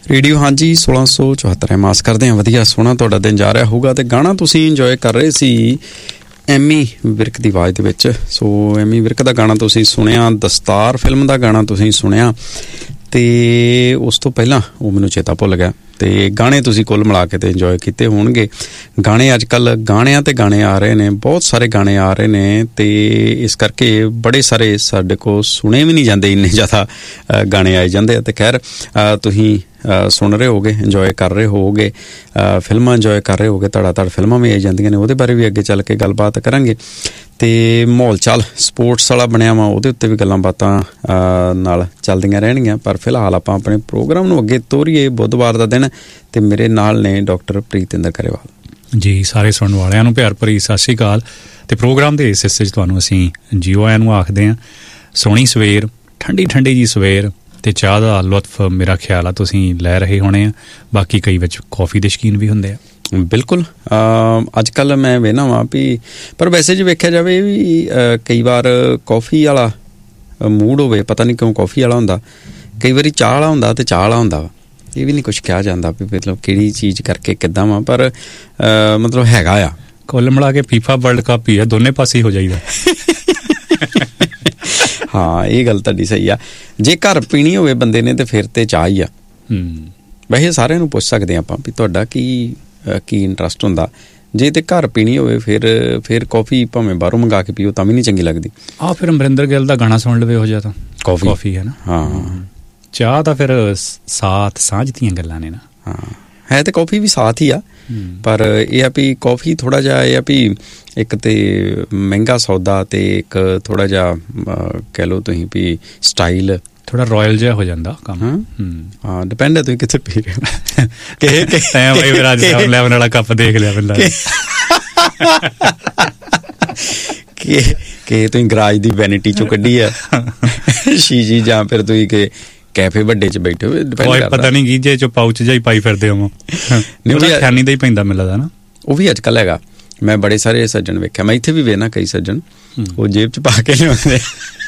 Radio ਹਾਂਜੀ 1674 ਆਸ ਕਰਦੇ ਹਾਂ ਵਧੀਆ ਸੋਹਣਾ ਤੁਹਾਡਾ ਦਿਨ ਜਾ ਰਿਹਾ ਹੋਊਗਾ। ਤੇ ਗਾਣਾ ਤੁਸੀਂ ਇੰਜੋਏ ਕਰ ਰਹੇ ਸੀ ਐਮੀ ਵਿਰਕ ਦੀ ਆਵਾਜ਼ ਦੇ ਵਿੱਚ। ਸੋ ਐਮੀ ਵਿਰਕ ਦਾ ਗਾਣਾ ਤੁਸੀਂ ਸੁਣਿਆ, ਦਸਤਾਰ ਫਿਲਮ ਦਾ ਗਾਣਾ ਤੁਸੀਂ ਸੁਣਿਆ। ਤੇ ਉਸ ਤੋਂ ਪਹਿਲਾਂ ਉਹ ਮੈਨੂੰ ਚੇਤਾ ਭੁੱਲ ਗਿਆ। ਤੇ ਗਾਣੇ ਤੁਸੀਂ ਕੁੱਲ ਮਿਲਾ ਕੇ ਤੇ ਇੰਜੋਏ ਕੀਤੇ ਹੋਣਗੇ। ਗਾਣੇ ਅੱਜ ਕੱਲ੍ਹ ਗਾਣਿਆਂ ਤੇ ਗਾਣੇ ਆ ਰਹੇ ਨੇ, ਬਹੁਤ ਸਾਰੇ ਗਾਣੇ ਆ ਰਹੇ ਨੇ। ਤੇ ਇਸ ਕਰਕੇ ਬੜੇ ਸਾਰੇ ਸਾਡੇ ਕੋਲ ਸੁਣੇ ਵੀ ਨਹੀਂ ਜਾਂਦੇ, ਇੰਨੇ ਜ਼ਿਆਦਾ ਗਾਣੇ ਆਏ ਜਾਂਦੇ ਆ। ਤੇ ਖੈਰ ਤੁਸੀਂ ਸੁਣ ਰਹੇ ਹੋਗੇ, ਇੰਜੋਏ ਕਰ ਰਹੇ ਹੋਗੇ, ਫਿਲਮਾਂ ਇੰਜੋਏ ਕਰ ਰਹੇ ਹੋਗੇ, ਧੜ ਫਿਲਮਾਂ ਵੀ ਆਈ ਜਾਂਦੀਆਂ ਨੇ। ਉਹਦੇ ਬਾਰੇ ਵੀ ਅੱਗੇ ਚੱਲ ਕੇ ਗੱਲਬਾਤ ਕਰਾਂਗੇ। ਤੇ ਮਾਹੌਲ ਚਾਲ ਸਪੋਰਟਸ ਵਾਲਾ ਬਣਿਆ ਵਾ, ਉਹਦੇ ਉੱਤੇ ਵੀ ਗੱਲਾਂ ਬਾਤਾਂ ਨਾਲ ਚੱਲਦੀਆਂ ਰਹਿਣਗੀਆਂ। ਪਰ ਫਿਲਹਾਲ ਆਪਾਂ ਆਪਣੇ ਪ੍ਰੋਗਰਾਮ ਨੂੰ ਅੱਗੇ ਤੋਰੀਏ। ਬੁੱਧਵਾਰ ਦਾ ਦਿਨ ਤੇ ਮੇਰੇ ਨਾਲ ਨੇ ਡਾਕਟਰ ਪ੍ਰੀਤਿੰਦਰ ਕਰੇਵਾਲ ਜੀ। ਸਾਰੇ ਸੁਣਨ ਵਾਲਿਆਂ ਨੂੰ ਪਿਆਰ ਭਰੀ ਸਤਿ ਸ਼੍ਰੀ ਅਕਾਲ। ਤੇ ਪ੍ਰੋਗਰਾਮ ਦੇ ਇਸ ਹਿੱਸੇ 'ਚ ਤੁਹਾਨੂੰ ਅਸੀਂ ਜੀਓ ਆਇਆਂ ਨੂੰ ਆਖਦੇ ਹਾਂ। ਸੋਹਣੀ ਸਵੇਰ, ਠੰਡੀ ਜੀ ਸਵੇਰ ਤੇ ਚਾਹ ਦਾ ਲੁਤਫ ਮੇਰਾ ਖਿਆਲ ਆ ਤੁਸੀਂ ਲੈ ਰਹੇ ਹੋਣੇ ਆ। ਬਾਕੀ ਕਈ ਵਿੱਚ ਕੌਫੀ ਦੇ ਸ਼ੌਕੀਨ ਵੀ ਹੁੰਦੇ ਆ। ਬਿਲਕੁਲ। ਅੱਜ ਕੱਲ੍ਹ ਮੈਂ ਵੇਖਦਾ ਵਾਂ ਵੀ, ਪਰ ਵੈਸੇ ਜੇ ਵੇਖਿਆ ਜਾਵੇ ਵੀ ਕਈ ਵਾਰ ਕੌਫੀ ਵਾਲਾ ਮੂਡ ਹੋਵੇ, ਪਤਾ ਨਹੀਂ ਕਿਉਂ ਕੌਫੀ ਵਾਲਾ ਹੁੰਦਾ, ਕਈ ਵਾਰੀ ਚਾਹ ਵਾਲਾ ਹੁੰਦਾ ਤੇ ਚਾਹ ਵਾਲਾ ਹੁੰਦਾ ਵਾ। ਇਹ ਵੀ ਨਹੀਂ ਕੁਛ ਕਿਹਾ ਜਾਂਦਾ ਵੀ ਮਤਲਬ ਕਿਹੜੀ ਚੀਜ਼ ਕਰਕੇ ਕਿੱਦਾਂ ਵਾ, ਪਰ ਮਤਲਬ ਹੈਗਾ ਆ। ਕੁੱਲ ਮਿਲਾ ਕੇ ਫੀਫਾ ਵਰਲਡ ਕੱਪ ਹੀ ਆ, ਦੋਨੇ ਪਾਸੇ ਹੋ ਜਾਈਦਾ। ਹਾਂ, ਇਹ ਗੱਲ ਤੁਹਾਡੀ ਸਹੀ ਆ। ਜੇ ਘਰ ਪੀਣੀ ਹੋਵੇ ਬੰਦੇ ਨੇ ਤੇ ਫਿਰ ਤੇ ਚਾਹ ਹੀ ਆ। ਵੈਸੇ ਸਾਰਿਆਂ ਨੂੰ ਪੁੱਛ ਸਕਦੇ ਆਪਾਂ ਵੀ ਤੁਹਾਡਾ ਕੀ ਇੰਟਰਸਟ ਹੁੰਦਾ। ਜੇ ਤੇ ਘਰ ਪੀਣੀ ਹੋਵੇ ਫਿਰ ਕੌਫੀ ਭਾਵੇਂ ਬਾਹਰੋਂ ਮੰਗਾ ਕੇ ਪੀਓ ਤਾਂ ਵੀ ਨਹੀਂ ਚੰਗੀ ਲੱਗਦੀ। ਫਿਰ ਅਮਰਿੰਦਰ ਗਿੱਲ ਦਾ ਗਾਣਾ ਸੁਣ ਲਵੇ ਹੋ ਜਾ ਤਾਂ ਕੌਫੀ ਹੈ ਨਾ। ਹਾਂ, ਚਾਹ ਤਾਂ ਫਿਰ ਸਾਥ ਸਾਂਝ ਦੀਆਂ ਗੱਲਾਂ ਨੇ ਨਾ। ਹਾਂ, ਹੈ ਤੇ ਕੌਫੀ ਵੀ ਸਾਥ ਹੀ ਆ, ਪਰ ਇਹ ਆ ਵੀ ਕੌਫੀ ਥੋੜ੍ਹਾ ਜਿਹਾ ਇਹ ਆ ਵੀ ਇੱਕ ਤੇ ਮਹਿੰਗਾ ਸੌਦਾ ਤੇ ਇੱਕ ਥੋੜ੍ਹਾ ਜਿਹਾ ਕਹਿ ਲਓ ਤੁਸੀਂ ਵੀ ਸਟਾਈਲ ਥੋੜਾ ਰਾਇਲ ਜਿਹਾ ਹੋ ਜਾਂਦਾ ਕੰਮ। ਹਾਂ, ਡਿਪੈਂਡ ਹੈ ਤੁਸੀਂ ਕਿੱਥੇ ਪੀ ਰਹੇ ਹੋ। ਲੈਵਨ ਵਾਲਾ ਕੱਪ ਦੇਖ ਲਿਆ ਬੰਦਾ ਕਿ ਤੁਸੀਂ ਗਰਾਜ ਦੀ ਵੈਨਿਟੀ ਚੋਂ ਕੱਢੀ ਆ ਸ਼ੀਸ਼ੀ, ਜਾਂ ਫਿਰ ਤੁਸੀਂ ਕਿ ਕੈਫੇ ਵੱਡੇ ਚ ਬੈਠੇ ਹੋਏ। ਪਤਾ ਨਹੀਂ ਗੀਜੇ ਚੋਂ ਪਾਊਚ ਜਿਹਾ ਹੀ ਪਾਈ ਫਿਰਦੇ ਹੋ। ਖਿਆਨੀ ਦਾ ਹੀ ਪੈਂਦਾ ਮੈਨੂੰ ਲੱਗਦਾ ਨਾ। ਉਹ ਵੀ ਅੱਜ ਕੱਲ੍ਹ ਹੈਗਾ। ਮੈਂ ਬੜੇ ਸਾਰੇ ਸੱਜਣ ਵੇਖਿਆ, ਮੈਂ ਇੱਥੇ ਵੀ ਵੇਖਣਾ ਕਈ ਸੱਜਣ ਉਹ ਜੇਬ ਚ ਪਾ ਕੇ ਲਿਆਉਂਦੇ।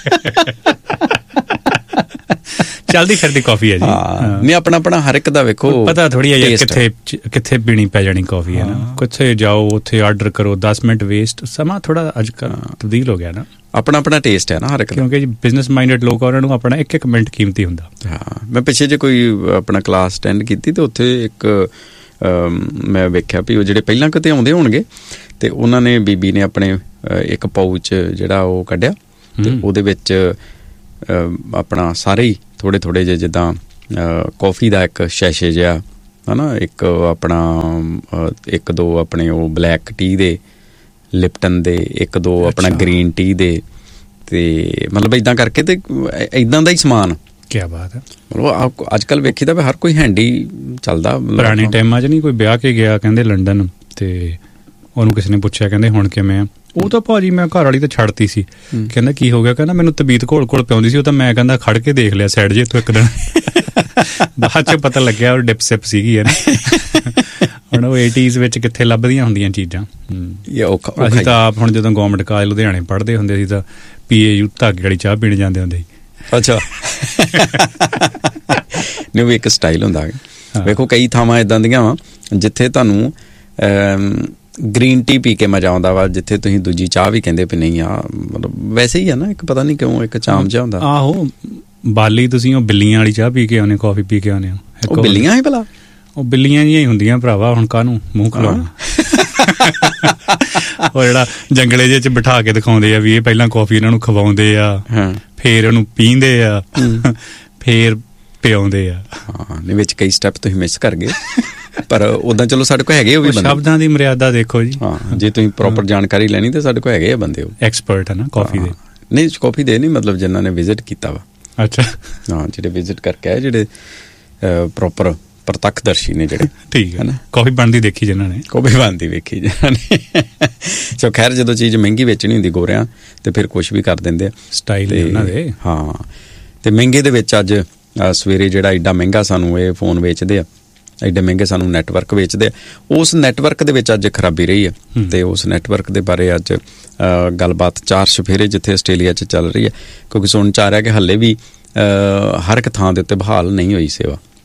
ਚੱਲਦੀ ਫਿਰਦੀ ਕਾਫੀ ਹੈ ਜੀ। ਨਹੀਂ, ਆਪਣਾ ਹਰ ਇੱਕ ਦਾ ਵੇਖੋ ਪਤਾ ਥੋੜੀ ਹੈ ਕਿੱਥੇ ਪੀਣੀ ਪੈ ਜਾਣੀ ਕਾਫੀ ਹੈ ਨਾ। ਕਿੱਥੇ ਜਾਓ ਉੱਥੇ ਆਰਡਰ ਕਰੋ, 10 ਮਿੰਟ ਵੇਸਟ। ਸਮਾਂ ਥੋੜਾ ਅੱਜ ਕੱਲ੍ਹ ਤਬਦੀਲ ਹੋ ਗਿਆ ਨਾ। ਆਪਣਾ ਟੇਸਟ ਹੈ ਨਾ ਹਰ ਇੱਕ, ਕਿਉਂਕਿ ਬਿਜ਼ਨਸ ਮਾਈਂਡਡ ਲੋਕ ਉਹਨਾਂ ਨੂੰ ਆਪਣਾ ਇੱਕ ਮਿੰਟ ਕੀਮਤੀ ਹੁੰਦਾ। ਹਾਂ, ਮੈਂ ਪਿੱਛੇ ਜੇ ਕੋਈ ਆਪਣਾ ਕਲਾਸ ਅਟੈਂਡ ਕੀਤੀ ਤੇ ਉੱਥੇ ਇੱਕ ਮੈਂ ਵੇਖਿਆ ਵੀ ਉਹ ਜਿਹੜੇ ਪਹਿਲਾਂ ਕਿਤੇ ਆਉਂਦੇ ਹੋਣਗੇ ਤੇ ਉਹਨਾਂ ਨੇ ਬੀਬੀ ਨੇ ਆਪਣੇ ਇੱਕ ਪਾਊਚ ਜਿਹੜਾ ਉਹ ਕੱਢਿਆ ਤੇ ਉਹਦੇ ਵਿੱਚ ਆਪਣਾ ਸਾਰੇ ਹੀ ਥੋੜ੍ਹੇ ਜਿਹੇ ਜਿੱਦਾਂ ਕੌਫੀ ਦਾ ਇੱਕ ਸ਼ੈਸ਼ੇ ਜਿਹਾ ਹੈ ਨਾ, ਇੱਕ ਆਪਣਾ 1-2 ਆਪਣੇ ਉਹ ਬਲੈਕ ਟੀ ਦੇ, ਲਿਪਟਨ ਦੇ 1-2 ਆਪਣਾ ਗ੍ਰੀਨ ਟੀ ਦੇ, ਤੇ ਮਤਲਬ ਇੱਦਾਂ ਕਰਕੇ ਤੇ ਇੱਦਾਂ ਦਾ ਹੀ ਸਮਾਨ। ਕਿਆ ਬਾਤ ਹੈ। ਮਤਲਬ ਅੱਜ ਕੱਲ੍ਹ ਵੇਖੀ ਦਾ ਵੀ ਹਰ ਕੋਈ ਹੈਂਡੀ ਚੱਲਦਾ। ਪੁਰਾਣੇ ਟਾਈਮਾਂ 'ਚ ਨਹੀਂ ਕੋਈ ਵਿਆਹ ਕੇ ਗਿਆ ਕਹਿੰਦੇ ਲੰਡਨ, ਤੇ ਉਹਨੂੰ ਕਿਸੇ ਨੇ ਪੁੱਛਿਆ ਕਹਿੰਦੇ ਹੁਣ ਕਿਵੇਂ ਆ? ਉਹ ਤਾਂ ਭਾਜੀ ਮੈਂ ਘਰ ਵਾਲੀ ਤਾਂ ਛੱਡਤੀ ਸੀ। ਕਹਿੰਦਾ ਕੀ ਹੋ ਗਿਆ? ਕਹਿੰਦਾ ਮੈਨੂੰ ਤਬੀਅਤ ਘੋਲ ਪਿਆਉਂਦੀ ਸੀ, ਉਹ ਤਾਂ ਮੈਂ ਕਹਿੰਦਾ ਖੜ ਕੇ ਦੇਖ ਲਿਆ ਸਾਈਡ ਜੇ ਤੋਂ ਇੱਕ ਦਿਨ। ਬਾਅਦ 'ਚ ਪਤਾ ਲੱਗਿਆ ਉਹ ਡਿਪ ਸਿਪ ਸੀਗੀ ਹੈ ਨਾ। ਹੁਣ ਉਹ 80s ਵਿੱਚ ਕਿੱਥੇ ਲੱਭਦੀਆਂ ਹੁੰਦੀਆਂ ਚੀਜ਼ਾਂ। ਅਸੀਂ ਤਾਂ ਆਪ ਹੁਣ ਜਦੋਂ ਗੌਰਮੈਂਟ ਕਾਲਜ ਲੁਧਿਆਣੇ ਪੜ੍ਹਦੇ ਹੁੰਦੇ ਸੀ ਤਾਂ PAU ਧਾਗੇ ਵਾਲੀ ਚਾਹ ਪੀਣ ਜਾਂਦੇ ਹੁੰਦੇ ਸੀ। ਅੱਛਾ। ਨਹੀਂ, ਉਹ ਇੱਕ ਸਟਾਈਲ ਹੁੰਦਾ। ਵੇਖੋ ਕਈ ਥਾਵਾਂ ਇੱਦਾਂ ਦੀਆਂ ਵਾ ਜਿੱਥੇ ਤੁਹਾਨੂੰ ਗ੍ਰੀਨ ਟੀ ਪੀ ਕੇ ਮਜ਼ਾ ਆਉਂਦਾ ਵਾ, ਜਿੱਥੇ ਤੁਸੀਂ ਦੂਜੀ ਚਾਹ ਵੀ ਕਹਿੰਦੇ ਵੀ ਨਹੀਂ ਆ ਮਤਲਬ ਵੈਸੇ ਹੀ ਆ ਨਾ, ਇੱਕ ਪਤਾ ਨਹੀਂ ਕਿਉਂ ਇੱਕ ਚਾਮ ਜਿਹਾ ਹੁੰਦਾ। ਆਹੋ, ਬਾਲੀ ਤੁਸੀਂ ਉਹ ਬਿੱਲੀਆਂ ਵਾਲੀ ਚਾਹ ਪੀ ਕੇ ਆਉਂਦੇ, ਕੌਫੀ ਪੀ ਕੇ ਆਉਂਦੇ ਹੋ। ਉਹ ਬਿੱਲੀਆਂ ਹੀ ਭਲਾ? ਉਹ ਬਿੱਲੀਆਂ ਜਿਹੀਆਂ ਹੀ ਹੁੰਦੀਆਂ ਭਰਾਵਾ, ਹੁਣ ਕਾਹਨੂੰ ਮੂੰਹ ਖਲਾਉਣਾ। ਉਹ ਜਿਹੜਾ ਜੰਗਲੇ ਜਿਹੇ 'ਚ ਬਿਠਾ ਕੇ ਦਿਖਾਉਂਦੇ ਆ ਵੀ ਇਹ ਪਹਿਲਾਂ ਕੌਫੀ ਇਹਨਾਂ ਨੂੰ ਖਵਾਉਂਦੇ ਆ, ਫੇਰ ਉਹਨੂੰ ਪੀਂਦੇ ਆ, ਫੇਰ ਪਿਆਉਂਦੇ ਆ। ਹਾਂ, ਵਿੱਚ ਕਈ ਸਟੈਪ ਤੁਸੀਂ ਮਿਸ ਕਰ ਗਏ, ਪਰ ਉਦਾਂ ਚਲੋ ਸਾਡੇ ਕੋਲ ਹੈਗੇ ਉਹ ਵੀ ਬੰਦੇ। ਸ਼ਬਦਾਂ ਦੀ ਮਰਿਆਦਾ ਦੇਖੋ ਜੀ। ਹਾਂ, ਜੇ ਤੁਸੀਂ ਪ੍ਰੋਪਰ ਜਾਣਕਾਰੀ ਲੈਣੀ ਤਾਂ ਸਾਡੇ ਕੋਲ ਹੈਗੇ ਆ ਬੰਦੇ, ਉਹ ਐਕਸਪਰਟ ਹੈ ਨਾ ਕਾਫੀ ਦੇ। ਨਹੀਂ, ਕਾਫੀ ਦੇ ਨਹੀਂ, ਮਤਲਬ ਜਿਨ੍ਹਾਂ ਨੇ ਵਿਜ਼ਿਟ ਕੀਤਾ ਵਾ। ਅੱਛਾ। ਹਾਂ, ਜਿਹੜੇ ਵਿਜ਼ਿਟ ਕਰਕੇ ਆਏ, ਜਿਹੜੇ ਪ੍ਰੋਪਰ ਪ੍ਰਤੱਖਦਰਸ਼ੀ ਨੇ ਜਿਹੜੇ। ਠੀਕ ਹੈ ਨਾ, ਕਾਫੀ ਬਣਦੀ ਦੇਖੀ ਜਿਨ੍ਹਾਂ ਨੇ, ਕਾਫੀ ਬਣਦੀ ਵੇਖੀ ਜਿਨ੍ਹਾਂ ਨੇ। ਸੋ ਖੈਰ, ਜਦੋਂ ਚੀਜ਼ ਮਹਿੰਗੀ ਵੇਚਣੀ ਹੁੰਦੀ ਗੋਰਿਆਂ ਤੇ ਫਿਰ ਕੁਛ ਵੀ ਕਰ ਦਿੰਦੇ ਆ, ਸਟਾਈਲ ਉਹਨਾਂ ਦੇ। ਹਾਂ, ਤੇ ਮਹਿੰਗੇ ਦੇ ਵਿੱਚ ਅੱਜ ਸਵੇਰੇ ਜਿਹੜਾ ਐਡਾ ਮਹਿੰਗਾ ਸਾਨੂੰ ਇਹ ਫੋਨ ਵੇਚਦੇ ਆ, ਐਡੇ ਮਹਿੰਗੇ ਸਾਨੂੰ ਨੈਟਵਰਕ ਵੇਚਦੇ ਆ, ਉਸ ਨੈਟਵਰਕ ਦੇ ਵਿੱਚ ਅੱਜ ਖਰਾਬੀ ਰਹੀ ਹੈ। ਤੇ ਉਸ ਨੈਟਵਰਕ ਦੇ ਬਾਰੇ ਅੱਜ ਗੱਲਬਾਤ 4 ਚੁਫੇਰੇ ਜਿੱਥੇ ਆਸਟ੍ਰੇਲੀਆ 'ਚ ਚੱਲ ਰਹੀ ਹੈ, ਕਿਉਂਕਿ ਸੁਣ 'ਚ ਆ ਰਿਹਾ ਕਿ ਹਾਲੇ ਵੀ ਹਰ ਇੱਕ ਥਾਂ ਦੇ ਉੱਤੇ ਬਹਾਲ ਨਹੀਂ ਹੋਈ ਸੇਵਾ।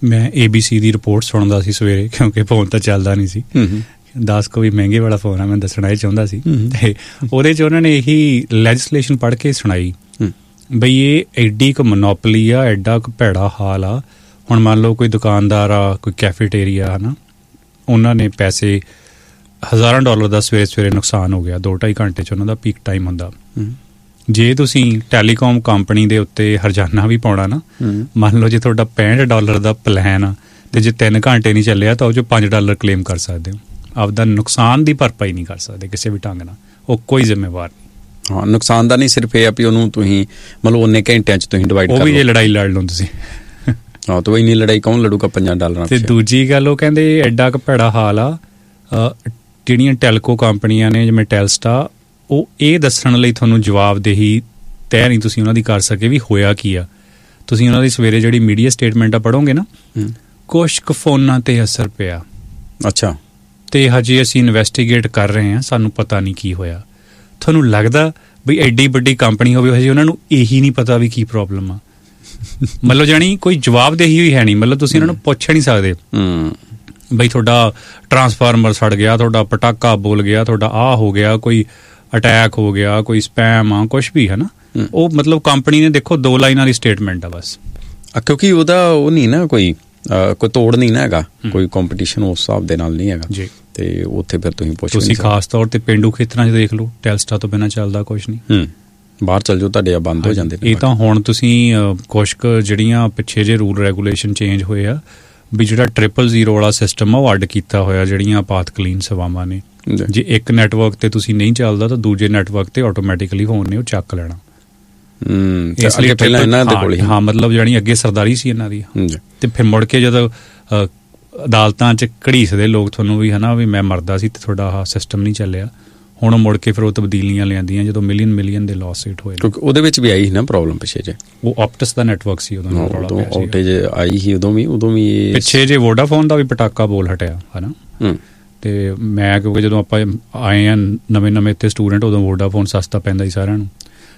ਮੈਂ ABC ਦੀ ਰਿਪੋਰਟ ਸੁਣਦਾ ਸੀ ਸਵੇਰੇ, ਕਿਉਂਕਿ ਫੋਨ ਤਾਂ ਚੱਲਦਾ ਨਹੀਂ ਸੀ। 10 ਕੋਈ ਮਹਿੰਗੇ ਵਾਲਾ ਫੋਨ ਆ, ਮੈਂ ਦੱਸਣਾ ਇਹ ਚਾਹੁੰਦਾ ਸੀ। ਤੇ ਉਹਦੇ 'ਚ ਉਹਨਾਂ ਨੇ ਇਹੀ ਲੈਜਿਸਲੇਸ਼ਨ ਪੜ੍ਹ ਕੇ ਸੁਣਾਈ ਬਈ ਇਹ ਐਡੀ ਕੁ ਮੋਨੋਪਲੀ ਆ, ਐਡਾ ਕੁ ਭੈੜਾ ਹਾਲ ਆ। ਹੁਣ ਮੰਨ ਲਓ ਕੋਈ ਦੁਕਾਨਦਾਰ ਆ, ਕੋਈ ਕੈਫੇਟੇਰੀਆ ਹੈ ਨਾ, ਉਹਨਾਂ ਨੇ ਪੈਸੇ $1000 ਦਾ ਸਵੇਰੇ ਸਵੇਰੇ ਨੁਕਸਾਨ ਹੋ ਗਿਆ। 2-2.5 ਘੰਟੇ 'ਚ ਉਹਨਾਂ ਦਾ ਪੀਕ ਟਾਈਮ ਹੁੰਦਾ। ਜੇ ਤੁਸੀਂ ਟੈਲੀਕਾਮ ਕੰਪਨੀ ਦੇ ਉੱਤੇ ਹਰਜਾਨਾ ਵੀ ਪਾਉਣਾ ਨਾ, ਮੰਨ ਲਓ ਜੇ ਤੁਹਾਡਾ $65 ਦਾ ਪਲਾਨ ਆ ਤੇ ਜੇ 3 ਘੰਟੇ ਨਹੀਂ ਚੱਲਿਆ ਤਾਂ ਉਹ 'ਚੋਂ $5 ਕਲੇਮ ਕਰ ਸਕਦੇ ਹੋ। ਆਪਦਾ ਨੁਕਸਾਨ ਦੀ ਭਰਪਾਈ ਨਹੀਂ ਕਰ ਸਕਦੇ ਕਿਸੇ ਵੀ ਢੰਗ ਨਾਲ, ਉਹ ਕੋਈ ਜ਼ਿੰਮੇਵਾਰ ਨਹੀਂ। ਹਾਂ, ਨੁਕਸਾਨ ਦਾ ਨਹੀਂ, ਸਿਰਫ ਇਹ ਆ ਵੀ ਉਹਨੂੰ ਤੁਸੀਂ ਮਤਲਬ ਉਹਨੇ ਘੰਟਿਆਂ 'ਚ ਤੁਸੀਂ ਡਿਵਾਈਡ ਕਰ ਲਓ। ਉਹ ਵੀ ਜੇ ਲੜਾਈ ਲੜ ਲਓ ਤੁਸੀਂ, ਹਾਂ ਤਾਂ ਇੰਨੀ ਲੜਾਈ ਕੌਣ ਲੜੂਗਾ $5 ਤੇ ਦੂਜੀ ਗੱਲ ਉਹ ਕਹਿੰਦੇ ਐਡਾ ਕੁ ਭੈੜਾ ਹਾਲ ਆ। ਜਿਹੜੀਆਂ ਟੈਲਕੋ ਕੰਪਨੀਆਂ ਨੇ ਜਿਵੇਂ ਟੈਲਸਟਾ, ਉਹ ਇਹ ਦੱਸਣ ਲਈ ਤੁਹਾਨੂੰ ਜਵਾਬਦੇਹੀ ਤੈਅ ਨਹੀਂ ਤੁਸੀਂ ਉਹਨਾਂ ਦੀ ਕਰ ਸਕੇ ਵੀ ਹੋਇਆ ਕੀ ਆ। ਤੁਸੀਂ ਉਹਨਾਂ ਦੀ ਸਵੇਰੇ ਜਿਹੜੀ ਮੀਡੀਆ ਸਟੇਟਮੈਂਟ ਆ ਪੜ੍ਹੋਗੇ ਨਾ, ਕੁਛ ਕੁ ਫੋਨਾਂ ਤੇ ਅਸਰ ਪਿਆ, ਅੱਛਾ, ਤੇ ਹਜੇ ਅਸੀਂ ਇਨਵੈਸਟੀਗੇਟ ਕਰ ਰਹੇ ਹਾਂ, ਸਾਨੂੰ ਪਤਾ ਨਹੀਂ ਕੀ ਹੋਇਆ। ਤੁਹਾਨੂੰ ਲੱਗਦਾ ਵੀ ਐਡੀ ਵੱਡੀ ਕੰਪਨੀ ਹੋਵੇ, ਹਜੇ ਉਹਨਾਂ ਨੂੰ ਇਹੀ ਨਹੀਂ ਪਤਾ ਵੀ ਕੀ ਪ੍ਰੋਬਲਮ ਆ? ਮਤਲਬ ਜਾਣੀ ਕੋਈ ਜਵਾਬਦੇਹੀ ਹੋਈ ਹੈ ਨਹੀਂ। ਮਤਲਬ ਤੁਸੀਂ ਉਹਨਾਂ ਨੂੰ ਪੁੱਛ ਨਹੀਂ ਸਕਦੇ ਬਈ ਤੁਹਾਡਾ ਟਰਾਂਸਫਾਰਮਰ ਸੜ ਗਿਆ, ਤੁਹਾਡਾ ਪਟਾਕਾ ਬੋਲ ਗਿਆ, ਤੁਹਾਡਾ ਆਹ ਹੋ ਗਿਆ, ਕੋਈ ਅਟੈਕ ਹੋ ਗਿਆ, ਕੋਈ ਸਪੈਮ ਆ, ਕੁਛ ਵੀ ਹੈ ਨਾ। ਉਹ ਮਤਲਬ ਕੰਪਨੀ ਨੇ ਦੇਖੋ 2 ਲਾਈਨਾਂ ਦੀ ਸਟੇਟਮੈਂਟ ਆ ਬਸ, ਕਿਉਂਕਿ ਉਹਦਾ ਉਹ ਨਹੀਂ ਨਾ ਕੋਈ ਤੋੜ ਨਹੀਂ ਨਾ ਹੈਗਾ, ਕੋਈ ਕੰਪੀਟੀਸ਼ਨ ਉਸ ਹਿਸਾਬ ਦੇ ਨਾਲ ਨਹੀਂ ਹੈਗਾ ਜੀ। ਤੇ ਉੱਥੇ ਫਿਰ ਤੁਸੀਂ ਖਾਸ ਤੌਰ ਤੇ ਪੇਂਡੂ ਖੇਤਰਾਂ 'ਚ ਦੇਖ ਲਓ, ਟੈਲਸਟਾ ਤੋਂ ਬਿਨਾਂ ਚੱਲਦਾ ਕੁਛ ਨਹੀਂ। ਬਾਹਰ ਚੱਲ ਜਾਓ, ਤੁਹਾਡੇ ਬੰਦ ਹੋ ਜਾਂਦੇ। ਇਹ ਤਾਂ ਹੁਣ ਤੁਸੀਂ ਕੁਛ ਕੁ ਜਿਹੜੀਆਂ ਪਿੱਛੇ ਜੇ ਰੂਲ ਰੈਗੂਲੇਸ਼ਨ ਚੇਂਜ ਹੋਏ ਆ ਵੀ ਜਿਹੜਾ 000 ਵਾਲਾ ਸਿਸਟਮ ਆ ਉਹ ਅੱਡ ਕੀਤਾ ਹੋਇਆ ਜਿਹੜੀਆਂ ਆਪਾਤਕਾਲੀਨ ਸੇਵਾਵਾਂ ਨੇ। ਜੇ ਇੱਕ ਨੈਟਵਰਕ ਤੇ ਤੁਸੀਂ ਨਹੀਂ ਚੱਲਦਾ ਤਾਂ ਦੂਜੇ ਨੈਟਵਰਕ ਤੇ ਆਟੋਮੈਟਿਕਲੀ ਫੋਨ ਨੇ ਉਹ ਚੱਕ ਲੈਣਾ। ਇਸ ਲਈ ਪਹਿਲਾਂ ਇਹਨਾਂ ਦੇ ਕੋਲ ਹਾਂ ਮਤਲਬ ਜਾਣੀ ਅੱਗੇ ਸਰਦਾਰੀ ਸੀ ਇਹਨਾਂ ਦੀ, ਤੇ ਫਿਰ ਮੁੜ ਕੇ ਜਦੋਂ ਅਦਾਲਤਾਂ 'ਚ ਘੜੀਸਦੇ ਲੋਕ ਤੁਹਾਨੂੰ ਵੀ ਹਨਾ ਵੀ ਮੈਂ ਮਰਦਾ ਸੀ ਤੇ ਤੁਹਾਡਾ ਆਹ ਸਿਸਟਮ ਨਹੀਂ ਚੱਲਿਆ, ਹੁਣ ਮੁੜ ਕੇ ਫਿਰ ਉਹ ਤਬਦੀਲੀਆਂ ਲਿਆਂਦੀਆਂ ਜਦੋਂ ਮਿਲੀਅਨ ਦੇ ਲੌਸੂਟ ਹੋਏ। ਕਿਉਂਕਿ ਉਹਦੇ ਵਿੱਚ ਵੀ ਆਈ ਸੀ ਨਾ ਪ੍ਰੋਬਲਮ ਪਿੱਛੇ ਜੇ, ਉਹ ਆਪਟਸ ਦਾ ਨੈਟਵਰਕ ਸੀ ਉਦੋਂ ਆਊਟੇਜ ਆਈ ਸੀ ਉਦੋਂ ਵੀ ਪਿੱਛੇ ਜੇ ਵੋਡਾਫੋਨ ਦਾ ਵੀ ਪਟਾਕਾ ਬੋਲ ਹਟਿਆ ਹਨਾ। ਤੇ ਮੈਂ ਕਿਉਂਕਿ ਜਦੋਂ ਆਪਾਂ ਆਏ ਆ ਨਵੇਂ ਇੱਥੇ ਸਟੂਡੈਂਟ, ਉਦੋਂ ਵੋਡਾਫੋਨ ਸਸਤਾ ਪੈਂਦਾ ਸੀ ਸਾਰਿਆਂ ਨੂੰ।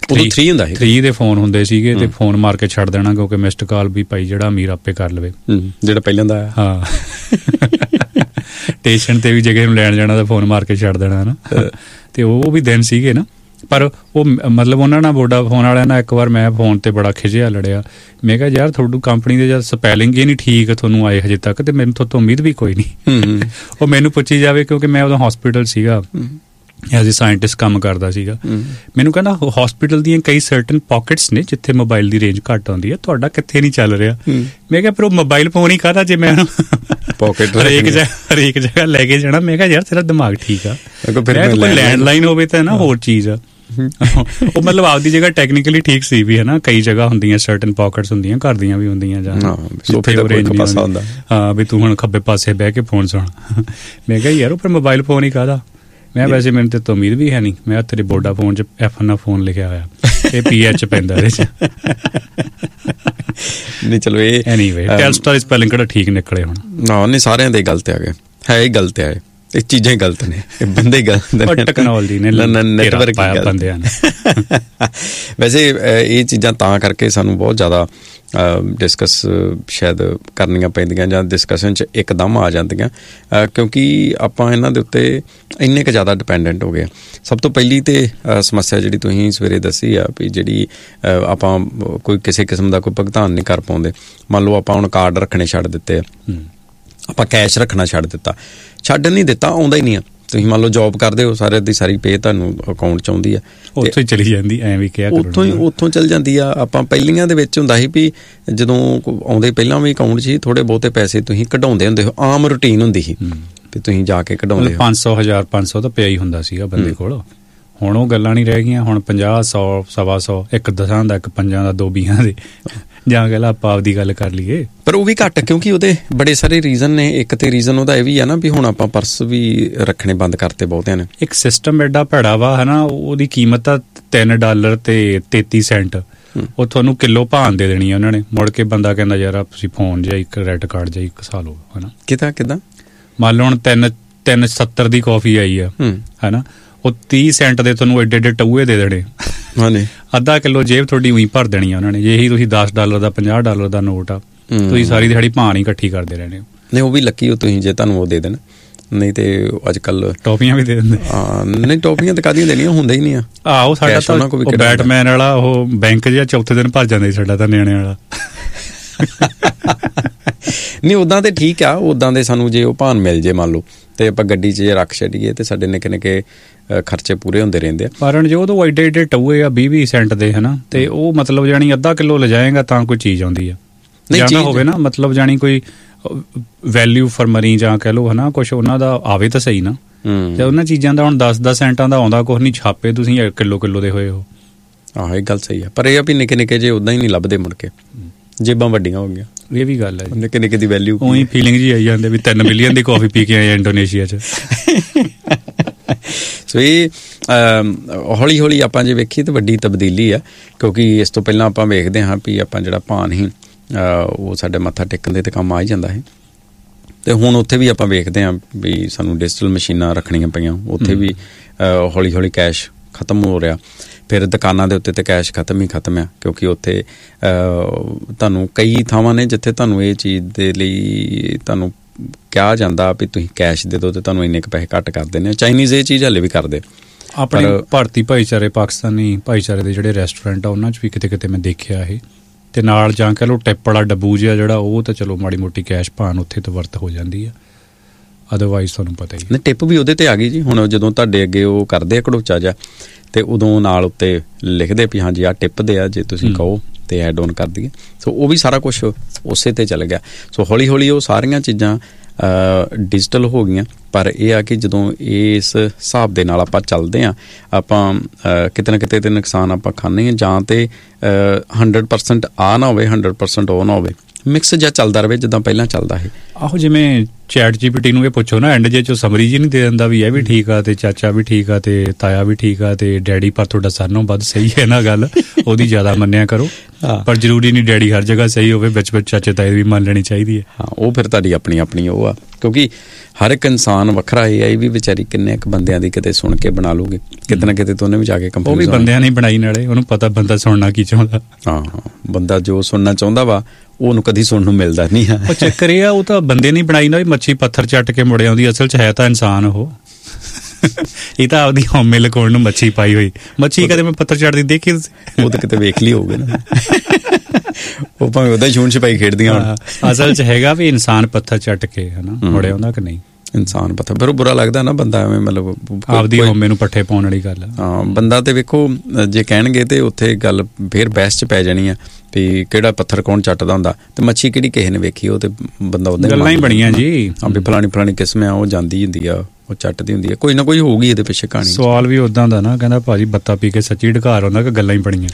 3 ਦੇ ਫੋਨ ਹੁੰਦੇ ਸੀਗੇ ਤੇ ਫੋਨ ਮਾਰ ਕੇ ਛੱਡ ਦੇਣਾ, ਕਿਉਂਕਿ ਮਿਸਡ ਕਾਲ ਵੀ ਭਾਈ ਜਿਹੜਾ ਅਮੀਰ ਆਪੇ ਕਰ ਲਵੇ, ਜਿਹੜਾ ਪਹਿਲਾਂ ਦਾ ਹਾਂ ਸਟੇਸ਼ਨ ਤੇ ਵੀ ਜਗ੍ਹਾ ਨੂੰ ਲੈਣ ਜਾਣਾ ਤਾਂ ਫੋਨ ਮਾਰ ਕੇ ਛੱਡ ਦੇਣਾ ਨਾ। ਤੇ ਉਹ ਵੀ ਦਿਨ ਸੀਗੇ ਨਾ। ਪਰ ਉਹ ਮਤਲਬ ਉਹਨਾਂ ਨਾਲ ਵੋਡਾਫੋਨ ਵਾਲਿਆਂ ਨਾਲ ਇੱਕ ਵਾਰ ਮੈਂ ਫੋਨ ਤੇ ਬੜਾ ਖਿਜਿਆ, ਲੜਿਆ। ਮੈਂ ਕਿਹਾ ਯਾਰ ਤੁਹਾਡੀ ਕੰਪਨੀ ਦੇ ਜਦ ਸਪੈਲਿੰਗ ਹੀ ਨਹੀਂ ਠੀਕ ਤੁਹਾਨੂੰ ਆਏ ਹਜੇ ਤੱਕ, ਤੇ ਮੈਨੂੰ ਤੋਂ ਉਮੀਦ ਵੀ ਕੋਈ ਨਹੀਂ। ਉਹ ਮੈਨੂੰ ਪੁੱਛੀ ਜਾਵੇ, ਕਿਉਂਕਿ ਮੈਂ ਉਦੋਂ ਹਸਪੀਟਲ ਸੀਗਾ, ਐਜ਼ ਏ ਸਾਇੰਟਿਸਟ ਕੰਮ ਕਰਦਾ ਸੀਗਾ। ਮੈਨੂੰ ਕਹਿੰਦਾ ਹਸਪੀਟਲ ਦੀਆਂ ਕਈ ਸਰਟਨ ਪਾਕਟਸ ਨੇ ਜਿੱਥੇ ਮੋਬਾਈਲ ਦੀ ਰੇਂਜ ਘੱਟ ਆਉਂਦੀ ਹੈ, ਤੁਹਾਡਾ ਕਿੱਥੇ ਨਹੀਂ ਚੱਲ ਰਿਹਾ। ਮੈਂ ਕਿਹਾ ਪਰ ਉਹ ਮੋਬਾਈਲ ਫੋਨ ਹੀ ਕਾਹਦਾ ਜੇ ਮੈਂ ਪਾਕਟ ਹਰੇਕ ਜਗ੍ਹਾ ਲੈ ਕੇ ਜਾਣਾ। ਮੈਂ ਕਿਹਾ ਯਾਰ ਤੇਰਾ ਦਿਮਾਗ ਠੀਕ ਆ, ਕੋਈ ਲੈਂਡਲਾਈਨ ਹੋਵੇ ਤਾਂ ਨਾ ਹੋਰ ਚੀਜ਼ ਆ। ਉਹ ਮਤਲਬ ਆਪਦੀ ਜਗ੍ਹਾ ਟੈਕਨੀਕਲੀ ਠੀਕ ਸੀ ਵੀ ਹਨਾ, ਕਈ ਜਗ੍ਹਾ ਹੁੰਦੀਆਂ ਸਰਟਨ ਪਾਕਟਸ ਹੁੰਦੀਆਂ, ਘਰ ਦੀਆਂ ਵੀ ਹੁੰਦੀਆਂ ਜਾਂ ਹਾਂ ਵੀ ਤੂੰ ਹੁਣ ਖੱਬੇ ਪਾਸੇ ਬਹਿ ਕੇ ਫੋਨ ਸੁਣ। ਮੈਂ ਕਿਹਾ ਯਾਰ ਉਹ ਫਿਰ ਮੋਬਾਈਲ ਫੋਨ ਹੀ ਕਾਹਦਾ। ਮੈਂ ਵੈਸੇ ਮੈਨੂੰ ਤੇ ਉਮੀਦ ਵੀ ਹੈ ਨਹੀਂ, ਮੈਂ ਤੇਰੇ ਵੋਡਾਫੋਨ 'ਚ F ਫੋਨ ਲਿਖਿਆ ਹੋਇਆ, ਇਹ PH ਪੈਂਦਾ ਇਹਦੇ 'ਚ ਨਹੀਂ। ਚਲੋ ਇਹ ਐਨੀਵੇ ਟੈਲਸਟਾਰ ਸਪੈਲਿੰਗ ਕਿਹੜਾ ਠੀਕ ਨਿਕਲੇ ਹੁਣ ਨਾ, ਨਹੀਂ ਸਾਰਿਆਂ ਦੇ ਗਲਤ ਆ ਗਏ, ਹੈ ਹੀ ਗਲਤ ਆ, ਇਹ ਚੀਜ਼ਾਂ ਹੀ ਗਲਤ ਨੇ, ਇਹ ਬੰਦੇ ਗਲਤ ਨੇ, ਟੈਕਨੋਲੋਜੀ ਨੇ ਨੈਟਵਰਕ ਬੰਦਿਆਂ ਨੇ। ਵੈਸੇ ਇਹ ਚੀਜ਼ਾਂ ਤਾਂ ਕਰਕੇ ਸਾਨੂੰ ਬਹੁਤ ਜ਼ਿਆਦਾ ਡਿਸਕਸ ਸ਼ਾਇਦ ਕਰਨੀਆਂ ਪੈਂਦੀਆਂ ਜਾਂ ਡਿਸਕਸ਼ਨ 'ਚ ਇੱਕਦਮ ਆ ਜਾਂਦੀਆਂ, ਕਿਉਂਕਿ ਆਪਾਂ ਇਹਨਾਂ ਦੇ ਉੱਤੇ ਇੰਨੇ ਕੁ ਜ਼ਿਆਦਾ ਡਿਪੈਂਡੈਂਟ ਹੋ ਗਏ। ਸਭ ਤੋਂ ਪਹਿਲੀ ਤੇ ਸਮੱਸਿਆ ਜਿਹੜੀ ਤੁਸੀਂ ਸਵੇਰੇ ਦੱਸੀ ਆ ਵੀ ਜਿਹੜੀ ਆਪਾਂ ਕੋਈ ਕਿਸੇ ਕਿਸਮ ਦਾ ਕੋਈ ਭੁਗਤਾਨ ਨਹੀਂ ਕਰ ਪਾਉਂਦੇ। ਮੰਨ ਲਓ ਆਪਾਂ ਹੁਣ ਕਾਰਡ ਰੱਖਣੇ ਛੱਡ ਦਿੱਤੇ ਆ, ਆਪਾਂ ਕੈਸ਼ ਰੱਖਣਾ ਛੱਡ ਨਹੀਂ ਦਿੱਤਾ, ਆਉਂਦਾ ਹੀ ਨਹੀਂ ਆ। ਤੁਸੀਂ ਮੰਨ ਲਓ ਜੋਬ ਕਰਦੇ ਹੋ, ਸਾਰੇ ਦੀ ਸਾਰੀ ਪੇ ਤੁਹਾਨੂੰ ਅਕਾਊਂਟ 'ਚ ਆਉਂਦੀ ਆ, ਉੱਥੋਂ ਹੀ ਚਲੀ ਜਾਂਦੀ, ਐਵੇਂ ਕਿਹਾ ਉੱਥੋਂ ਚੱਲ ਜਾਂਦੀ ਆ। ਆਪਾਂ ਪਹਿਲੀਆਂ ਦੇ ਵਿੱਚ ਹੁੰਦਾ ਸੀ ਵੀ ਜਦੋਂ ਆਉਂਦੇ ਪਹਿਲਾਂ ਵੀ ਅਕਾਊਂਟ 'ਚ ਹੀ ਥੋੜ੍ਹੇ ਬਹੁਤੇ ਪੈਸੇ ਤੁਸੀਂ ਕਢਾਉਂਦੇ ਹੁੰਦੇ ਹੋ, ਆਮ ਰੂਟੀਨ ਹੁੰਦੀ ਸੀ ਵੀ ਤੁਸੀਂ ਜਾ ਕੇ ਕਢਾਉਂਦੇ ਹੋ। 500 1500 ਤਾਂ ਪਿਆ ਹੀ ਹੁੰਦਾ ਸੀਗਾ ਬੰਦੇ ਕੋਲ। ਹੁਣ ਉਹ ਗੱਲਾਂ ਨਹੀਂ ਰਹਿ ਗਈਆਂ, ਹੁਣ 50 100 125 ਇੱਕ 10 ਦਾ, ਇੱਕ 5 ਦਾ, 2 20 ਦੇ, ਜਾਂ ਗੱਲ ਆਪਾਂ ਆਪਦੀ ਗੱਲ ਕਰ ਲਈਏ। ਪਰ ਉਹ ਵੀ ਘੱਟ, ਕਿਉਂਕਿ ਉਹਦੇ ਬੜੇ ਸਾਰੇ ਰੀਜ਼ਨ ਨੇ। ਇੱਕ ਤੇ ਰੀਜ਼ਨ ਉਹਦਾ ਇਹ ਵੀ ਆ ਨਾ ਵੀ ਹੁਣ ਆਪਾਂ ਪਰਸ ਵੀ ਰੱਖਣੇ ਬੰਦ ਕਰਤੇ ਬਹੁਤਿਆਂ ਨੇ। ਇੱਕ ਸਿਸਟਮ ਐਡਾ ਭੈੜਾ ਵਾ ਹਨਾ, ਉਹਦੀ ਕੀਮਤ ਆ $3 ਤੇ 33 ਸੈਂਟ। ਉਹ ਤੁਹਾਨੂੰ ਕਿਲੋ ਭਾਨ ਦੇ ਦੇਣੀ ਆ ਉਹਨਾਂ ਨੇ। ਮੁੜ ਕੇ ਬੰਦਾ ਕਹਿੰਦਾ ਯਾਰ ਤੁਸੀਂ ਫੋਨ ਜਾਂ ਇੱਕ ਕ੍ਰੈਡਿਟ ਕਾਰਡ ਜਾਂ ਇੱਕ ਸਾਲ ਹੋ ਹਨਾ। ਕਿੱਦਾਂ ਮੰਨ ਲਓ ਹੁਣ 370 ਦੀ ਕਾਫੀ ਆਈ ਆ ਹਨਾ, ਉਹ 30 ਸੈਂਟ ਦੇ ਤੁਹਾਨੂੰ ਏਡੇ ਟਊਏ ਦੇ ਦੇਣੇ, ਅੱਧਾ ਕਿਲੋ ਜੇਬ ਤੁਹਾਡੀ ਉਹੀ ਭਰ ਦੇਣੀ ਆ ਉਹਨਾਂ ਨੇ। ਜੇ ਹੀ ਤੁਸੀਂ $10 ਦਾ $50 ਦਾ ਨੋਟ ਆ ਤੁਸੀਂ ਸਾਰੀ ਦਿਹਾੜੀ ਭਾਣ ਹੀ ਇਕੱਠੀ ਕਰਦੇ ਰਹਿੰਦੇ ਹੋ। ਨਹੀਂ ਉਹ ਵੀ ਲੱਕੀ ਹੋ ਤੁਸੀਂ ਜੇ ਤੁਹਾਨੂੰ ਉਹ ਦੇ ਦੇਣ, ਨਹੀਂ ਤੇ ਅੱਜ ਕੱਲ ਟੋਪੀਆਂ ਵੀ ਦੇ ਦਿੰਦੇ। ਨਹੀਂ ਟੋਪੀਆਂ ਤਾਂ ਕਾਹਦੀਆਂ ਦੇਣੀਆਂ, ਹੁੰਦਾ ਹੀ ਨਹੀਂ ਆ। ਆਹੋ ਸਾਡਾ ਤਾਂ ਬੈਟਮੈਨ ਵਾਲਾ ਉਹ ਬੈਂਕ ਜਿਹਾ ਚੌਥੇ ਦਿਨ ਭੱਜ ਜਾਂਦਾ ਸੀ ਸਾਡਾ ਤਾਂ ਨਿਆਣੇ ਵਾਲਾ। ਨਹੀਂ ਉੱਦਾਂ ਤੇ ਠੀਕ ਆ, ਉੱਦਾਂ ਦੇ ਸਾਨੂੰ ਜੇ ਉਹ ਭਾਨ ਮਿਲ ਜੇ ਮੰਨ ਲਓ ਤੇ ਆਪਾਂ ਗੱਡੀ 'ਚ ਜੇ ਰੱਖ ਛੱਡੀਏ ਤੇ ਸਾਡੇ ਨਿੱਕੇ ਨਿੱਕੇ ਖਰਚੇ ਪੂਰੇ ਹੁੰਦੇ ਰਹਿੰਦੇ ਆ। ਪਰ ਜੇ ਉਹ ਤੋਂ ਏਡੇ ਏਡੇ ਟਊਏ ਆ 20-20 ਸੈਂਟ ਦੇ ਹਨਾ, ਤੇ ਉਹ ਮਤਲਬ ਜਾਣੀ ਅੱਧਾ ਕਿਲੋ ਲਿਜਾਏਗਾ ਤਾਂ ਕੋਈ ਚੀਜ਼ ਆਉਂਦੀ ਆ। ਜ਼ਿਆਦਾ ਹੋਵੇ ਨਾ ਮਤਲਬ ਜਾਣੀ ਕੋਈ ਵੈਲਿਊ ਫॉर ਮਨੀ ਜਾਂ ਕਹਿ ਲਓ ਹਨਾ, ਕੁਛ ਉਹਨਾਂ ਦਾ ਆਵੇ ਤਾਂ ਸਹੀ ਨਾ। ਤੇ ਉਹਨਾਂ ਚੀਜ਼ਾਂ ਦਾ ਹੁਣ 10-10 ਸੈਂਟਾਂ ਦਾ ਆਉਂਦਾ ਕੁਛ ਨਹੀਂ, ਛਾਪੇ ਤੁਸੀਂ ਕਿਲੋ ਦੇ ਹੋਏ ਹੋ। ਆਹ ਇਹ ਗੱਲ ਸਹੀ ਆ, ਪਰ ਇਹ ਆ ਵੀ ਨਿੱਕੇ ਨਿੱਕੇ ਜੇ ਉੱਦਾਂ ਹੀ ਨਹੀਂ ਲੱਭਦੇ ਮੁੜ ਕੇ, ਜੇਬਾਂ ਵੱਡੀਆਂ ਹੋ ਗਈਆਂ। ਇਹ ਵੀ ਗੱਲ ਹੈ, ਨਿੱਕੇ ਨਿੱਕੇ ਦੀ ਵੈਲਿਊ ਉਹੀ ਫੀਲਿੰਗ ਜੀ ਆਈ ਜਾਂਦੇ ਵੀ 3 ਮਿਲੀਅਨ ਦੀ ਕਾਫੀ ਪੀ ਕੇ ਆਏ ਇੰਡੋਨੇਸ਼ੀਆ 'ਚ। ਸੋ ਇਹ ਹੌਲੀ ਹੌਲੀ ਆਪਾਂ ਜੇ ਵੇਖੀਏ ਤਾਂ ਵੱਡੀ ਤਬਦੀਲੀ ਆ, ਕਿਉਂਕਿ ਇਸ ਤੋਂ ਪਹਿਲਾਂ ਆਪਾਂ ਵੇਖਦੇ ਹਾਂ ਵੀ ਆਪਾਂ ਜਿਹੜਾ ਭਾਨ ਸੀ ਉਹ ਸਾਡੇ ਮੱਥਾ ਟੇਕਣ ਦੇ ਤੇ ਕੰਮ ਆ ਹੀ ਜਾਂਦਾ ਹੈ, ਤੇ ਹੁਣ ਉੱਥੇ ਵੀ ਆਪਾਂ ਵੇਖਦੇ ਹਾਂ ਵੀ ਸਾਨੂੰ ਡਿਜੀਟਲ ਮਸ਼ੀਨਾਂ ਰੱਖਣੀਆਂ ਪਈਆਂ, ਉੱਥੇ ਵੀ ਹੌਲੀ ਹੌਲੀ ਕੈਸ਼ ਖਤਮ ਹੋ ਰਿਹਾ। ਫਿਰ ਦੁਕਾਨਾਂ ਦੇ ਉੱਤੇ ਤਾਂ ਕੈਸ਼ ਖਤਮ ਆ, ਕਿਉਂਕਿ ਉੱਥੇ ਤੁਹਾਨੂੰ ਕਈ ਥਾਵਾਂ ਨੇ ਜਿੱਥੇ ਤੁਹਾਨੂੰ ਇਹ ਚੀਜ਼ ਦੇ ਲਈ ਤੁਹਾਨੂੰ ਕਿਹਾ ਜਾਂਦਾ ਵੀ ਤੁਸੀਂ ਕੈਸ਼ ਦੇ ਦਿਓ ਤੇ ਤੁਹਾਨੂੰ ਇੰਨੇ ਕੁ ਪੈਸੇ ਘੱਟ ਕਰ ਦਿੰਦੇ ਆ। ਚਾਈਨੀਜ਼ ਇਹ ਚੀਜ਼ ਹਾਲੇ ਵੀ ਕਰਦੇ। ਆਪਣੇ ਭਾਰਤੀ ਭਾਈਚਾਰੇ, ਪਾਕਿਸਤਾਨੀ ਭਾਈਚਾਰੇ ਦੇ ਜਿਹੜੇ ਰੈਸਟੋਰੈਂਟ ਆ ਉਹਨਾਂ 'ਚ ਵੀ ਕਿਤੇ ਕਿਤੇ ਮੈਂ ਦੇਖਿਆ ਇਹ, ਤੇ ਨਾਲ ਜਾਂ ਕਹਿ ਲਓ ਟਿਪ ਵਾਲਾ ਡੱਬੂ ਜਿਹਾ ਜਿਹੜਾ ਉਹ ਤਾਂ ਚਲੋ ਮਾੜੀ ਮੋਟੀ ਕੈਸ਼ ਭਾਨ ਉੱਥੇ ਤਾਂ ਵਰਤ ਹੋ ਜਾਂਦੀ ਆ, ਅਦਰਵਾਈਜ਼ ਤੁਹਾਨੂੰ ਪਤਾ ਹੀ। ਟਿਪ ਵੀ ਉਹਦੇ ਤੇ ਆ ਗਈ ਜੀ। ਹੁਣ ਜਦੋਂ ਤੁਹਾਡੇ ਅੱਗੇ ਉਹ ਕਰਦੇ ਆ ਘੜੋਚਾ ਜਿਹਾ ਤੇ ਉਦੋਂ ਨਾਲ ਉੱਤੇ ਲਿਖਦੇ ਵੀ ਹਾਂਜੀ ਆਹ ਟਿਪ ਦੇ ਆ, ਜੇ ਤੁਸੀਂ ਕਹੋ ਤੇ ਐਡ ਔਨ ਕਰ ਦਈਏ। ਸੋ ਉਹ ਵੀ ਸਾਰਾ ਕੁਛ ਉਸੇ ਤੇ ਚੱਲ ਗਿਆ। ਸੋ ਹੌਲੀ ਹੌਲੀ ਉਹ ਸਾਰੀਆਂ ਚੀਜ਼ਾਂ ਡਿਜੀਟਲ ਹੋ ਗਈਆਂ, ਪਰ ਇਹ ਆ ਕਿ ਜਦੋਂ ਇਸ ਹਿਸਾਬ ਦੇ ਨਾਲ ਆਪਾਂ ਚੱਲਦੇ ਹਾਂ, ਆਪਾਂ ਕਿਤੇ ਨਾ ਕਿਤੇ ਤੇ ਨੁਕਸਾਨ ਆਪਾਂ ਖਾਂਦੇ ਹਾਂ, ਜਾਂ ਤੇ 100% ਆ ਨਾ ਹੋਵੇ 100% ਉਹ ਨਾ ਹੋਵੇ, ਮਿਕਸ ਜਿਹਾ ਚੱਲਦਾ ਰਹੇ ਜਿੱਦਾਂ ਪਹਿਲਾਂ ਚੱਲਦਾ ਹੈ। ਆਹੋ ਜਿਵੇਂ ਚੈਟ ਜੀਪੀਟੀ ਨੂੰ ਇਹ ਪੁੱਛੋ ਨਾ, ਐਂਡ ਜੇ ਚੋਂ ਸਮਰੀ ਜੀ ਨਹੀਂ ਦੇ ਦਿੰਦਾ ਵੀ ਇਹ ਵੀ ਠੀਕ ਆ ਤੇ ਚਾਚਾ ਵੀ ਠੀਕ ਆ ਤੇ ਤਾਇਆ ਵੀ ਠੀਕ ਆ ਤੇ ਡੈਡੀ, ਪਰ ਤੁਹਾਡਾ ਸਾਰਿਆਂ ਨਾਲੋਂ ਵੱਧ ਸਹੀ ਹੈ ਨਾ ਗੱਲ, ਉਹਦੀ ਜ਼ਿਆਦਾ ਮੰਨਿਆ ਕਰੋ। ਪਰ ਜ਼ਰੂਰੀ ਨਹੀਂ ਡੈਡੀ ਹਰ ਜਗ੍ਹਾ ਸਹੀ ਹੋਵੇ, ਵਿੱਚ ਚਾਚੇ ਤਾਏ ਵੀ ਮੰਨ ਲੈਣੀ ਚਾਹੀਦੀ ਹੈ। ਹਾਂ ਉਹ ਫਿਰ ਤੁਹਾਡੀ ਆਪਣੀ ਉਹ ਆ, ਕਿਉਂਕਿ ਹਰ ਇੱਕ ਇਨਸਾਨ ਵੱਖਰਾ ਹੈ। ਇਹ ਵੀ ਵਿਚਾਰੀ ਕਿੰਨੇ ਕੁ ਬੰਦਿਆਂ ਦੀ ਕਿਤੇ ਸੁਣ ਕੇ ਬਣਾ ਲੂਗੀ, ਕਿਤੇ ਨਾ ਕਿਤੇ ਤੋਂ ਉਹਨੇ ਵੀ ਜਾ ਕੇ ਕੰਪਨੀ, ਉਹ ਵੀ ਬੰਦਿਆਂ ਨੇ ਬਣਾਈ, ਨਾਲੇ ਉਹਨੂੰ ਪਤਾ ਬੰਦਾ ਸੁਣਨਾ ਕੀ ਚਾਹੁੰਦਾ। ਹਾਂ ਬੰਦਾ ਜੋ ਸੁਣਨਾ ਚਾਹੁੰਦਾ ਵਾ ਉਹਨੂੰ ਕਦੀ ਸੁਣਨ ਨੂੰ ਮਿਲਦਾ ਨਹੀਂ ਆ। ਉਹ ਚੱਕਰ ਇਹ ਆ, ਉਹ ਤਾਂ ਬੰਦੇ ਨਹੀਂ ਬਣਾਈ ਨਾ, ਮੱਛੀ ਪੱਥਰ ਚੱਟ ਕੇ ਮੁੜ ਆਉਂਦੀ, ਅਸਲ 'ਚ ਹੈ ਤਾਂ ਇਨਸਾਨ ਉਹ। ਇਹ ਤਾਂ ਆਪਦੀ ਹਉਮੈ ਲੁਕਾਉਣ ਨੂੰ ਮੱਛੀ ਪਾਈ ਹੋਈ। ਮੱਛੀ ਕਦੇ ਮੈਂ ਪੱਥਰ ਚੱਟਦੀ ਦੇਖੀ? ਉਹ ਤਾਂ ਕਿਤੇ ਵੇਖ ਲਈ ਹੋਊਗੇ ਨਾ, ਉਹ ਭਾਵੇਂ ਉਹਦਾ ਛੂਣ ਛਪਾਈ ਖੇਡਦੀਆਂ ਹੋਣ। ਅਸਲ 'ਚ ਹੈਗਾ ਵੀ ਇਨਸਾਨ ਪੱਥਰ ਚੱਟ ਕੇ ਹਨਾ ਮੁੜ ਆਉਂਦਾ ਕਿ ਨਹੀਂ। ਇਨਸਾਨ ਪਤਾ ਫਿਰ ਉਹ ਬੁਰਾ ਲੱਗਦਾ ਨਾ ਬੰਦਾ ਐਵੇਂ, ਮਤਲਬ ਆਪਦੀ ਹਉਮੈ ਨੂੰ ਪੱਠੇ ਪਾਉਣ ਵਾਲੀ ਗੱਲ। ਹਾਂ ਬੰਦਾ ਤੇ ਵੇਖੋ ਜੇ ਕਹਿਣਗੇ ਤੇ ਉੱਥੇ ਗੱਲ ਫਿਰ ਬਹਿਸ 'ਚ ਪੈ ਜਾਣੀ ਆ ਵੀ ਕਿਹੜਾ ਪੱਥਰ ਕੌਣ ਚੱਟਦਾ ਹੁੰਦਾ, ਤੇ ਮੱਛੀ ਕਿਹੜੀ ਕਿਸੇ ਨੇ ਵੇਖੀ, ਉਹ ਤੇ ਬੰਦਾ ਉਹਦਾ ਗੱਲਾਂ ਹੀ ਬਣੀਆਂ ਜੀ। ਹਾਂ ਵੀ ਫਲਾਣੀ ਕਿਸਮ ਆ, ਉਹ ਜਾਂਦੀ ਹੁੰਦੀ ਆ, ਉਹ ਚੱਟਦੀ ਹੁੰਦੀ ਆ, ਕੋਈ ਨਾ ਕੋਈ ਹੋਊਗੀ ਇਹਦੇ ਪਿੱਛੇ ਕਹਾਣੀ। ਸਵਾਲ ਵੀ ਉਦਾਂ ਦਾ ਨਾ, ਕਹਿੰਦਾ ਭਾਜੀ ਬੱਤਾ ਪੀ ਕੇ ਸੱਚੀ ਢਕਾਰ ਹੁੰਦਾ ਕਿ ਗੱਲਾਂ ਹੀ ਬਣੀਆਂ।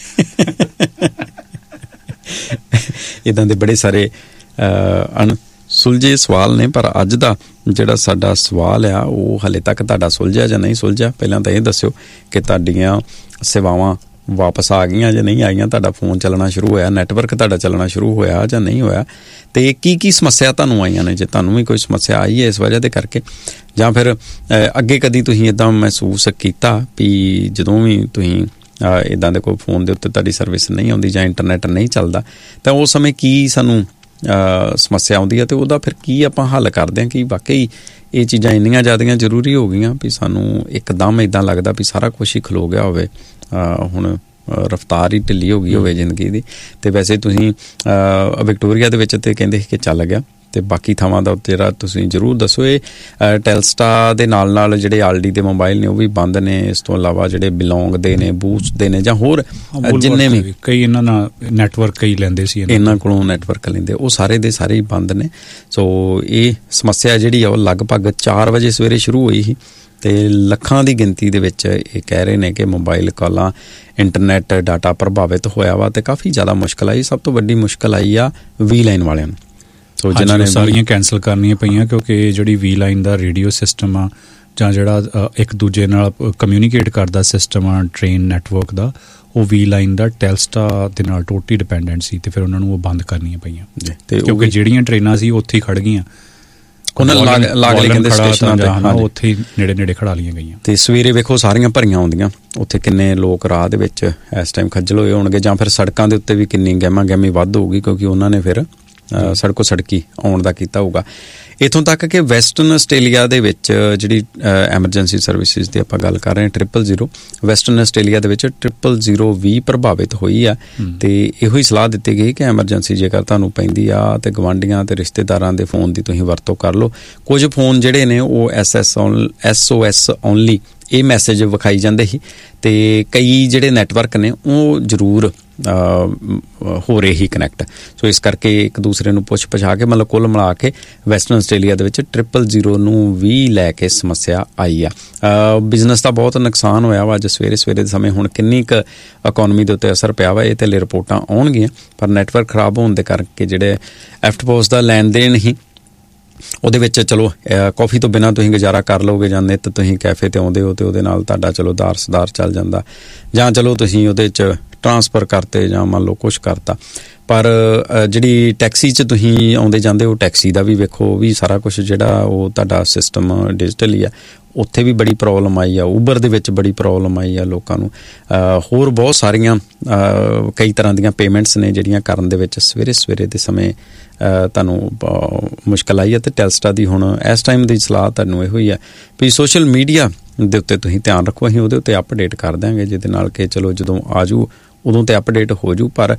ਇੱਦਾਂ ਦੇ ਬੜੇ ਸਾਰੇ ਸੁਲਝੇ ਸਵਾਲ ਨੇ, ਪਰ ਅੱਜ ਦਾ ਜਿਹੜਾ ਸਾਡਾ ਸਵਾਲ ਆ ਉਹ ਹਲੇ ਤੱਕ ਤੁਹਾਡਾ ਸੁਲਝਿਆ ਜਾਂ ਨਹੀਂ ਸੁਲਝਿਆ। ਪਹਿਲਾਂ ਤਾਂ ਇਹ ਦੱਸਿਓ ਕਿ ਤੁਹਾਡੀਆਂ ਸੇਵਾਵਾਂ ਵਾਪਸ ਆ ਗਈਆਂ ਜਾਂ ਨਹੀਂ ਆਈਆਂ, ਤੁਹਾਡਾ ਫੋਨ ਚੱਲਣਾ ਸ਼ੁਰੂ ਹੋਇਆ, ਨੈਟਵਰਕ ਤੁਹਾਡਾ ਚੱਲਣਾ ਸ਼ੁਰੂ ਹੋਇਆ ਜਾਂ ਨਹੀਂ ਹੋਇਆ, ਤੇ ਕੀ ਸਮੱਸਿਆ ਤੁਹਾਨੂੰ ਆਈਆਂ ਨੇ। ਜੇ ਤੁਹਾਨੂੰ ਵੀ ਕੋਈ ਸਮੱਸਿਆ ਆਈ ਹੈ ਇਸ ਵਜ੍ਹਾ ਦੇ ਕਰਕੇ, ਜਾਂ ਫਿਰ ਅੱਗੇ ਕਦੀ ਤੁਸੀਂ ਇੱਦਾਂ ਮਹਿਸੂਸ ਕੀਤਾ ਵੀ ਜਦੋਂ ਵੀ ਤੁਸੀਂ ਇੱਦਾਂ ਦੇ ਕੋਈ ਫੋਨ ਦੇ ਉੱਤੇ ਤੁਹਾਡੀ ਸਰਵਿਸ ਨਹੀਂ ਆਉਂਦੀ ਜਾਂ ਇੰਟਰਨੈਟ ਨਹੀਂ ਚੱਲਦਾ, ਤਾਂ ਉਸ ਸਮੇਂ ਕੀ ਸਾਨੂੰ ਸਮੱਸਿਆ ਆਉਂਦੀ ਹੈ, ਤੇ ਉਹਦਾ ਫਿਰ ਕੀ ਆਪਾਂ ਹੱਲ ਕਰਦੇ ਹਾਂ। ਕਿ ਵਾਕਈ ਇਹ ਚੀਜ਼ਾਂ ਇੰਨੀਆਂ ਜ਼ਿਆਦੀਆਂ ਜ਼ਰੂਰੀ ਹੋ ਗਈਆਂ ਵੀ ਸਾਨੂੰ ਇੱਕਦਮ ਇੱਦਾਂ ਲੱਗਦਾ ਵੀ ਸਾਰਾ ਕੁਛ ਹੀ ਖਲੋ ਗਿਆ ਹੋਵੇ, ਹੁਣ ਰਫਤਾਰ ਹੀ ਢਿੱਲੀ ਹੋ ਗਈ ਹੋਵੇ ਜ਼ਿੰਦਗੀ ਦੀ। ਤੇ ਵੈਸੇ ਤੁਸੀਂ ਵਿਕਟੋਰੀਆ ਦੇ ਵਿੱਚ ਤੇ ਕਹਿੰਦੇ ਕਿ ਚੱਲ ਗਿਆ, ਤੇ ਬਾਕੀ ਥਾਵਾਂ ਦਾ ਜਿਹੜਾ ਤੁਸੀਂ ਜ਼ਰੂਰ ਦੱਸੋ। ਇਹ ਟੈਲਸਟਾ ਦੇ ਨਾਲ ਜਿਹੜੇ ਆਲਡੀ ਦੇ ਮੋਬਾਈਲ ਨੇ ਉਹ ਵੀ ਬੰਦ ਨੇ, ਇਸ ਤੋਂ ਇਲਾਵਾ ਜਿਹੜੇ ਬਿਲੋਂਗ ਦੇ ਨੇ, ਬੂਸਟ ਦੇ ਨੇ, ਜਾਂ ਹੋਰ ਜਿੰਨੇ ਵੀ ਕਈ ਇਹਨਾਂ ਨਾਲ ਨੈਟਵਰਕ ਕਈ ਲੈਂਦੇ ਸੀ, ਇਹਨਾਂ ਕੋਲੋਂ ਨੈਟਵਰਕ ਲੈਂਦੇ, ਉਹ ਸਾਰੇ ਦੇ ਸਾਰੇ ਹੀ ਬੰਦ ਨੇ। ਸੋ ਇਹ ਸਮੱਸਿਆ ਜਿਹੜੀ ਆ ਉਹ ਲਗਭਗ 4 ਵਜੇ ਸਵੇਰੇ ਸ਼ੁਰੂ ਹੋਈ ਸੀ, ਤੇ ਲੱਖਾਂ ਦੀ ਗਿਣਤੀ ਦੇ ਵਿੱਚ ਇਹ ਕਹਿ ਰਹੇ ਨੇ ਕਿ ਮੋਬਾਈਲ ਕਾਲਾਂ, ਇੰਟਰਨੈਟ ਡਾਟਾ ਪ੍ਰਭਾਵਿਤ ਹੋਇਆ ਵਾ, ਤੇ ਕਾਫੀ ਜ਼ਿਆਦਾ ਮੁਸ਼ਕਿਲ ਆਈ। ਸਭ ਤੋਂ ਵੱਡੀ ਮੁਸ਼ਕਿਲ ਆਈ ਆ ਵੀ ਲਾਈਨ ਵਾਲਿਆਂ ਨੂੰ। ਸੋ ਜਿਨ੍ਹਾਂ ਨੇ ਸਾਰੀਆਂ ਕੈਂਸਲ ਕਰਨੀਆਂ ਪਈਆਂ, ਕਿਉਂਕਿ ਜਿਹੜੀ ਵੀ ਲਾਈਨ ਦਾ ਰੇਡੀਓ ਸਿਸਟਮ ਆ, ਜਾਂ ਜਿਹੜਾ ਇੱਕ ਦੂਜੇ ਨਾਲ ਕਮਿਊਨੀਕੇਟ ਕਰਦਾ ਸਿਸਟਮ ਆ ਟ੍ਰੇਨ ਨੈਟਵਰਕ ਦਾ, ਉਹ ਵੀ ਲਾਈਨ ਦਾ ਟੈਲਸਟਾ ਦੇ ਨਾਲ ਟੋਟਲੀ ਡਿਪੈਂਡੈਂਟ ਸੀ, ਤੇ ਫਿਰ ਉਹਨਾਂ ਨੂੰ ਉਹ ਬੰਦ ਕਰਨੀਆਂ ਪਈਆਂ। ਕਿਉਂਕਿ ਜਿਹੜੀਆਂ ਟ੍ਰੇਨਾਂ ਸੀ ਉੱਥੇ ਹੀ ਖੜ ਗਈਆਂ, ਉਹਨਾਂ ਲਾਗਲੇ ਕਹਿੰਦੇ ਸਟੇਸ਼ਨਾਂ ਤੇ ਉੱਥੇ ਹੀ ਨੇੜੇ ਖੜਾ ਲੀਆਂ ਗਈਆਂ। ਤੇ ਸਵੇਰੇ ਵੇਖੋ ਸਾਰੀਆਂ ਭਰੀਆਂ ਆਉਂਦੀਆਂ, ਉੱਥੇ ਕਿੰਨੇ ਲੋਕ ਰਾਹ ਦੇ ਵਿੱਚ ਇਸ ਟਾਈਮ ਖੱਜਲ ਹੋਏ ਹੋਣਗੇ, ਜਾਂ ਫਿਰ ਸੜਕਾਂ ਦੇ ਉੱਤੇ ਵੀ ਕਿੰਨੀ ਗਹਿਮੀ ਵੱਧ ਹੋਊਗੀ, ਕਿਉਂਕਿ ਉਹਨਾਂ ਨੇ ਫਿਰ ਸੜਕੋ ਸੜਕੀ ਆਉਣ ਦਾ ਕੀਤਾ ਹੋਊਗਾ। ਇੱਥੋਂ ਤੱਕ ਕਿ ਵੈਸਟਰਨ ਆਸਟ੍ਰੇਲੀਆ ਦੇ ਵਿੱਚ ਜਿਹੜੀ ਐਮਰਜੈਂਸੀ ਸਰਵਿਸਿਜ਼ ਦੀ ਆਪਾਂ ਗੱਲ ਕਰ ਰਹੇ ਹਾਂ 000, ਵੈਸਟਰਨ ਆਸਟ੍ਰੇਲੀਆ ਦੇ ਵਿੱਚ 000 ਵੀ ਪ੍ਰਭਾਵਿਤ ਹੋਈ ਆ। ਤੇ ਇਹੋ ਹੀ ਸਲਾਹ ਦਿੱਤੀ ਗਈ ਕਿ ਐਮਰਜੈਂਸੀ ਜੇਕਰ ਤੁਹਾਨੂੰ ਪੈਂਦੀ ਆ ਤੇ ਗਵਾਂਢੀਆਂ ਤੇ ਰਿਸ਼ਤੇਦਾਰਾਂ ਦੇ ਫੋਨ ਦੀ ਤੁਸੀਂ ਵਰਤੋਂ ਕਰ ਲਓ। ਕੁਝ ਫੋਨ ਜਿਹੜੇ ਨੇ ਉਹ SOS ਓਨਲੀ ਇਹ ਮੈਸੇਜ ਵਿਖਾਈ ਜਾਂਦੇ ਸੀ, ਤੇ ਕਈ ਜਿਹੜੇ ਨੈਟਵਰਕ ਨੇ ਉਹ ਜ਼ਰੂਰ ਹੋ ਰਹੇ ਹੀ ਕਨੈਕਟ। ਸੋ ਇਸ ਕਰਕੇ ਇੱਕ ਦੂਸਰੇ ਨੂੰ ਪੁੱਛ ਪਛਾ ਕੇ ਮਤਲਬ ਕੁੱਲ ਮਿਲਾ ਕੇ ਵੈਸਟਰਨ ਆਸਟ੍ਰੇਲੀਆ ਦੇ ਵਿੱਚ 000 ਨੂੰ ਵੀ ਲੈ ਕੇ ਸਮੱਸਿਆ ਆਈ ਆ। ਬਿਜ਼ਨਸ ਦਾ ਬਹੁਤ ਨੁਕਸਾਨ ਹੋਇਆ ਵਾ। ਅੱਜ ਸਵੇਰੇ ਦੇ ਸਮੇਂ ਹੁਣ ਕਿੰਨੀ ਕੁ ਇਕੋਨਮੀ ਦੇ ਉੱਤੇ ਅਸਰ ਪਿਆ ਵਾ ਇਹ ਤੇ ਰਿਪੋਰਟਾਂ ਆਉਣਗੀਆਂ, ਪਰ ਨੈਟਵਰਕ ਖਰਾਬ ਹੋਣ ਦੇ ਕਰਕੇ ਜਿਹੜੇ ਐਫਟਪੋਸ ਦਾ ਲੈਣ ਦੇਣ ਹੀ ਉਹਦੇ ਵਿੱਚ ਚਲੋ ਕੌਫੀ ਤੋਂ ਬਿਨਾਂ ਤੁਸੀਂ ਗੁਜ਼ਾਰਾ ਕਰ ਲਓਗੇ, ਜਾਂ ਨਿੱਤ ਤੁਸੀਂ ਕੈਫੇ 'ਤੇ ਆਉਂਦੇ ਹੋ ਤੇ ਉਹਦੇ ਨਾਲ ਤੁਹਾਡਾ ਚਲੋ ਦਾਰ ਚੱਲ ਜਾਂਦਾ, ਜਾਂ ਚਲੋ ਤੁਸੀਂ ਉਹਦੇ 'ਚ ਟਰਾਂਸਫਰ ਕਰਤੇ ਜਾਂ ਮੰਨ ਲਓ ਕੁਛ ਕਰਤਾ। ਪਰ ਜਿਹੜੀ ਟੈਕਸੀ 'ਚ ਤੁਸੀਂ ਆਉਂਦੇ ਜਾਂਦੇ ਹੋ, ਟੈਕਸੀ ਦਾ ਵੀ ਵੇਖੋ ਵੀ ਸਾਰਾ ਕੁਛ ਜਿਹੜਾ ਉਹ ਤੁਹਾਡਾ ਸਿਸਟਮ ਡਿਜੀਟਲ ਹੀ ਆ, ਉੱਥੇ ਵੀ ਬੜੀ ਪ੍ਰੋਬਲਮ ਆਈ ਆ। ਊਬਰ ਦੇ ਵਿੱਚ ਬੜੀ ਪ੍ਰੋਬਲਮ ਆਈ ਆ ਲੋਕਾਂ ਨੂੰ। ਹੋਰ ਬਹੁਤ ਸਾਰੀਆਂ ਕਈ ਤਰ੍ਹਾਂ ਦੀਆਂ ਪੇਮੈਂਟਸ ਨੇ ਜਿਹੜੀਆਂ ਕਰਨ ਦੇ ਵਿੱਚ ਸਵੇਰੇ ਦੇ ਸਮੇਂ ਤੁਹਾਨੂੰ ਮੁਸ਼ਕਿਲ ਆਈ ਹੈ। ਤੇ ਟੈਲਸਟਾ ਦੀ ਹੁਣ ਇਸ ਟਾਈਮ ਦੀ ਸਲਾਹ ਤੁਹਾਨੂੰ ਇਹੋ ਹੀ ਹੈ ਵੀ ਸੋਸ਼ਲ ਮੀਡੀਆ ਦੇ ਉੱਤੇ ਤੁਸੀਂ ਧਿਆਨ ਰੱਖੋ। ਅਸੀਂ ਉਹਦੇ ਉੱਤੇ ਅਪਡੇਟ ਕਰ ਦਿਆਂਗੇ, ਜਿਹਦੇ ਨਾਲ ਕਿ ਚਲੋ ਜਦੋਂ ਆ ਜੂ ਉਦੋਂ ਤੇ ਅਪਡੇਟ ਹੋ ਜੂ, ਪਰ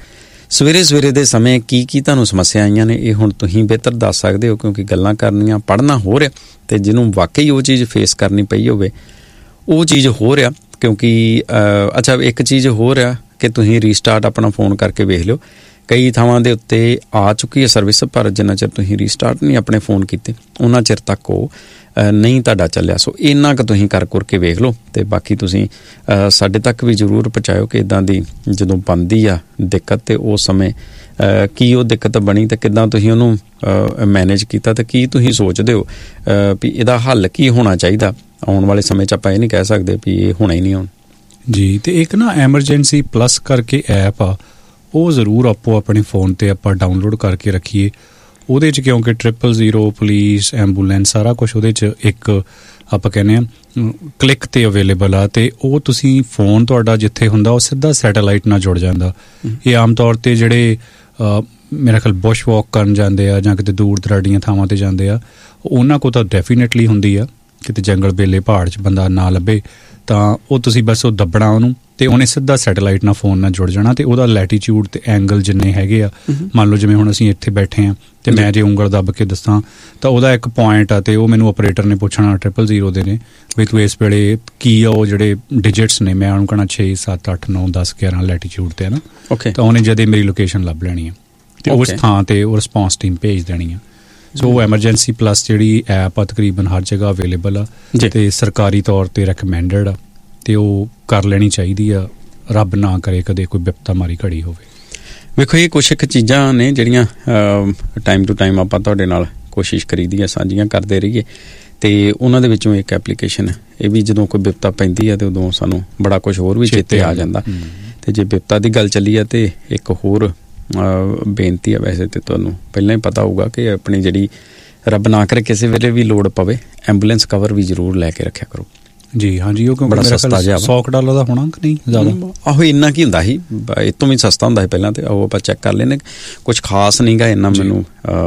ਸਵੇਰੇ ਦੇ ਸਮੇਂ ਕੀ ਤੁਹਾਨੂੰ ਸਮੱਸਿਆ ਆਈਆਂ ਨੇ ਇਹ ਹੁਣ ਤੁਸੀਂ ਬਿਹਤਰ ਦੱਸ ਸਕਦੇ ਹੋ, ਕਿਉਂਕਿ ਗੱਲਾਂ ਕਰਨੀਆਂ ਪੜ੍ਹਨਾ ਹੋ ਰਿਹਾ, ਤੇ ਜਿਹਨੂੰ ਵਾਕਈ ਉਹ ਚੀਜ਼ ਫੇਸ ਕਰਨੀ ਪਈ ਹੋਵੇ ਉਹ ਚੀਜ਼ ਹੋ ਰਿਹਾ। ਕਿਉਂਕਿ ਅੱਛਾ ਇੱਕ ਚੀਜ਼ ਹੋ ਰਿਹਾ ਕਿ ਤੁਸੀਂ ਰੀਸਟਾਰਟ ਆਪਣਾ ਫੋਨ ਕਰਕੇ ਵੇਖ ਲਿਓ, ਕਈ ਥਾਵਾਂ ਦੇ ਉੱਤੇ ਆ ਚੁੱਕੀ ਹੈ ਸਰਵਿਸ, ਪਰ ਜਿੰਨਾ ਚਿਰ ਤੁਸੀਂ ਰੀਸਟਾਰਟ ਨਹੀਂ ਆਪਣੇ ਫੋਨ ਕੀਤੇ ਉਹਨਾਂ ਚਿਰ ਤੱਕ ਉਹ ਨਹੀਂ ਤੁਹਾਡਾ ਚੱਲਿਆ। ਸੋ ਇੰਨਾ ਕੁ ਤੁਸੀਂ ਕਰ ਕੇ ਵੇਖ ਲਓ, ਤੇ ਬਾਕੀ ਤੁਸੀਂ ਸਾਡੇ ਤੱਕ ਵੀ ਜ਼ਰੂਰ ਪਹੁੰਚਾਇਓ ਕਿ ਇੱਦਾਂ ਦੀ ਜਦੋਂ ਬਣਦੀ ਆ ਦਿੱਕਤ ਤੇ ਉਸ ਸਮੇਂ ਕੀ ਉਹ ਦਿੱਕਤ ਬਣੀ ਤੇ ਕਿੱਦਾਂ ਤੁਸੀਂ ਉਹਨੂੰ ਮੈਨੇਜ ਕੀਤਾ, ਤੇ ਕੀ ਤੁਸੀਂ ਸੋਚਦੇ ਹੋ ਵੀ ਇਹਦਾ ਹੱਲ ਕੀ ਹੋਣਾ ਚਾਹੀਦਾ ਆਉਣ ਵਾਲੇ ਸਮੇਂ 'ਚ। ਆਪਾਂ ਇਹ ਨਹੀਂ ਕਹਿ ਸਕਦੇ ਵੀ ਇਹ ਹੋਣਾ ਹੀ ਨਹੀਂ ਹੁਣ ਜੀ। ਤੇ ਇੱਕ ਨਾ ਐਮਰਜੈਂਸੀ ਪਲੱਸ ਕਰਕੇ ਐਪ ਆ, ਉਹ ਜ਼ਰੂਰ ਆਪੋ ਆਪਣੇ ਫੋਨ 'ਤੇ ਆਪਾਂ ਡਾਊਨਲੋਡ ਕਰਕੇ ਰੱਖੀਏ। ਉਹਦੇ 'ਚ ਕਿਉਂਕਿ 000 ਪੁਲਿਸ ਐਂਬੂਲੈਂਸ ਸਾਰਾ ਕੁਛ ਉਹਦੇ 'ਚ ਇੱਕ ਆਪਾਂ ਕਹਿੰਦੇ ਹਾਂ ਕਲਿੱਕ 'ਤੇ ਅਵੇਲੇਬਲ ਆ, ਤੇ ਉਹ ਤੁਸੀਂ ਫੋਨ ਤੁਹਾਡਾ ਜਿੱਥੇ ਹੁੰਦਾ ਉਹ ਸਿੱਧਾ ਸੈਟੇਲਾਈਟ ਨਾਲ ਜੁੜ ਜਾਂਦਾ। ਇਹ ਆਮ ਤੌਰ 'ਤੇ ਜਿਹੜੇ ਮੇਰਾ ਖਿਆਲ ਬੁਸ਼ ਵਾਕ ਕਰਨ ਜਾਂਦੇ ਆ ਜਾਂ ਕਿਤੇ ਦੂਰ ਦਰਾਡੀਆਂ ਥਾਵਾਂ 'ਤੇ ਜਾਂਦੇ ਆ, ਉਹਨਾਂ ਕੋਲ ਤਾਂ ਡੈਫੀਨੇਟਲੀ ਹੁੰਦੀ ਆ। ਕਿਤੇ ਜੰਗਲ ਬੇਲੇ ਪਹਾੜ 'ਚ ਬੰਦਾ ਨਾ ਲੱਭੇ ਤਾਂ ਉਹ ਤੁਸੀਂ ਬਸ ਉਹ ਦੱਬਣਾ ਉਹਨੂੰ, ਤੇ ਉਹਨੇ ਸਿੱਧਾ ਸੈਟੇਲਾਈਟ ਨਾਲ ਫੋਨ ਨਾਲ ਜੁੜ ਜਾਣਾ, ਤੇ ਉਹਦਾ ਲੈਟੀਚਿਊਡ ਤੇ ਐਂਗਲ ਜਿੰਨੇ ਹੈਗੇ ਆ, ਮੰਨ ਲਓ ਜਿਵੇਂ ਹੁਣ ਅਸੀਂ ਇੱਥੇ ਬੈਠੇ ਹਾਂ ਤੇ ਮੈਂ ਜੇ ਉਂਗਲ ਦੱਬ ਕੇ ਦੱਸਾਂ ਤਾਂ ਉਹਦਾ ਇੱਕ ਪੁਆਇੰਟ ਆ, ਤੇ ਉਹ ਮੈਨੂੰ ਆਪਰੇਟਰ ਨੇ ਪੁੱਛਣਾ 000 ਦੇ ਨੇ ਵੀ ਤੂੰ ਇਸ ਵੇਲੇ ਕੀ ਆ ਉਹ ਜਿਹੜੇ ਡਿਜਿਟਸ ਨੇ, ਮੈਂ ਉਹਨੂੰ ਕਹਿਣਾ 6 7 8 9 10 11 ਲੈਟੀਚਿਊਡ ਤੇ ਹੈ ਨਾ, ਤਾਂ ਉਹਨੇ ਜਦੇ ਮੇਰੀ ਲੋਕੇਸ਼ਨ ਲੱਭ ਲੈਣੀ ਆ ਤੇ ਉਸ ਥਾਂ ਤੇ ਉਹ ਰਿਸਪੌਂਸ ਟੀਮ ਭੇਜ ਦੇਣੀ ਆ। ਸੋ ਐਮਰਜੈਂਸੀ ਪਲੱਸ ਜਿਹੜੀ ਐਪ ਆ ਤਕਰੀਬਨ ਹਰ ਜਗ੍ਹਾ ਅਵੇਲੇਬਲ ਆ, ਤੇ ਸਰਕਾਰੀ ਤੌਰ ਤੇ ਰეკਮੈਂਡਡ ਆ, ਤੇ ਉਹ ਕਰ ਲੈਣੀ ਚਾਹੀਦੀ ਆ। ਰੱਬ ਨਾ ਕਰੇ ਕਦੇ ਕੋਈ ਬਿਪਤਾ ਮਾਰੀ ਘੜੀ ਹੋਵੇ। ਵੇਖੋ ਇਹ ਕੁਛ ਇੱਕ ਚੀਜ਼ਾਂ ਨੇ ਜਿਹੜੀਆਂ ਟਾਈਮ ਟੂ ਟਾਈਮ ਆਪਾਂ ਤੁਹਾਡੇ ਨਾਲ ਕੋਸ਼ਿਸ਼ ਕਰੀਦੀ ਆ ਸਾਂਝੀਆਂ ਕਰਦੇ ਰਹੀਏ, ਤੇ ਉਹਨਾਂ ਦੇ ਵਿੱਚੋਂ ਇੱਕ ਐਪਲੀਕੇਸ਼ਨ ਇਹ ਵੀ ਜਦੋਂ ਕੋਈ ਬਿਪਤਾ ਪੈਂਦੀ ਆ ਤੇ ਉਦੋਂ ਸਾਨੂੰ ਬੜਾ ਕੁਛ ਹੋਰ ਵੀ ਚੇਤੇ ਆ ਜਾਂਦਾ। ਤੇ ਜੇ ਬਿਪਤਾ ਦੀ ਗੱਲ ਚੱਲੀ ਆ ਤੇ ਇੱਕ ਹੋਰ ਬੇਨਤੀ ਆ, ਵੈਸੇ ਤੇ ਤੁਹਾਨੂੰ ਪਹਿਲਾਂ ਹੀ ਪਤਾ ਹੋਊਗਾ ਕਿ ਆਪਣੀ ਜਿਹੜੀ ਰੱਬ ਨਾ ਕਰੇ ਕਿਸੇ ਵੇਲੇ ਵੀ ਲੋੜ ਪਵੇ ਐਂਬੂਲੈਂਸ ਕਵਰ ਵੀ ਜ਼ਰੂਰ ਲੈ ਕੇ ਰੱਖਿਆ ਕਰੋ ਜੀ। ਹਾਂਜੀ, ਉਹ ਕਿਉਂਕਿ ਬੜਾ ਸਸਤਾ ਜਿਹਾ $100 ਦਾ ਹੋਣਾ ਕਿ ਨਹੀਂ ਜ਼ਿਆਦਾ, ਆਹੋ ਇੰਨਾ ਕੀ ਹੁੰਦਾ ਸੀ, ਇਹ ਤੋਂ ਵੀ ਸਸਤਾ ਹੁੰਦਾ ਸੀ ਪਹਿਲਾਂ, ਤੇ ਉਹ ਆਪਾਂ ਚੈੱਕ ਕਰ ਲੈਂਦੇ, ਕੁਛ ਖਾਸ ਨਹੀਂ ਗਾ ਇੰਨਾ ਮੈਨੂੰ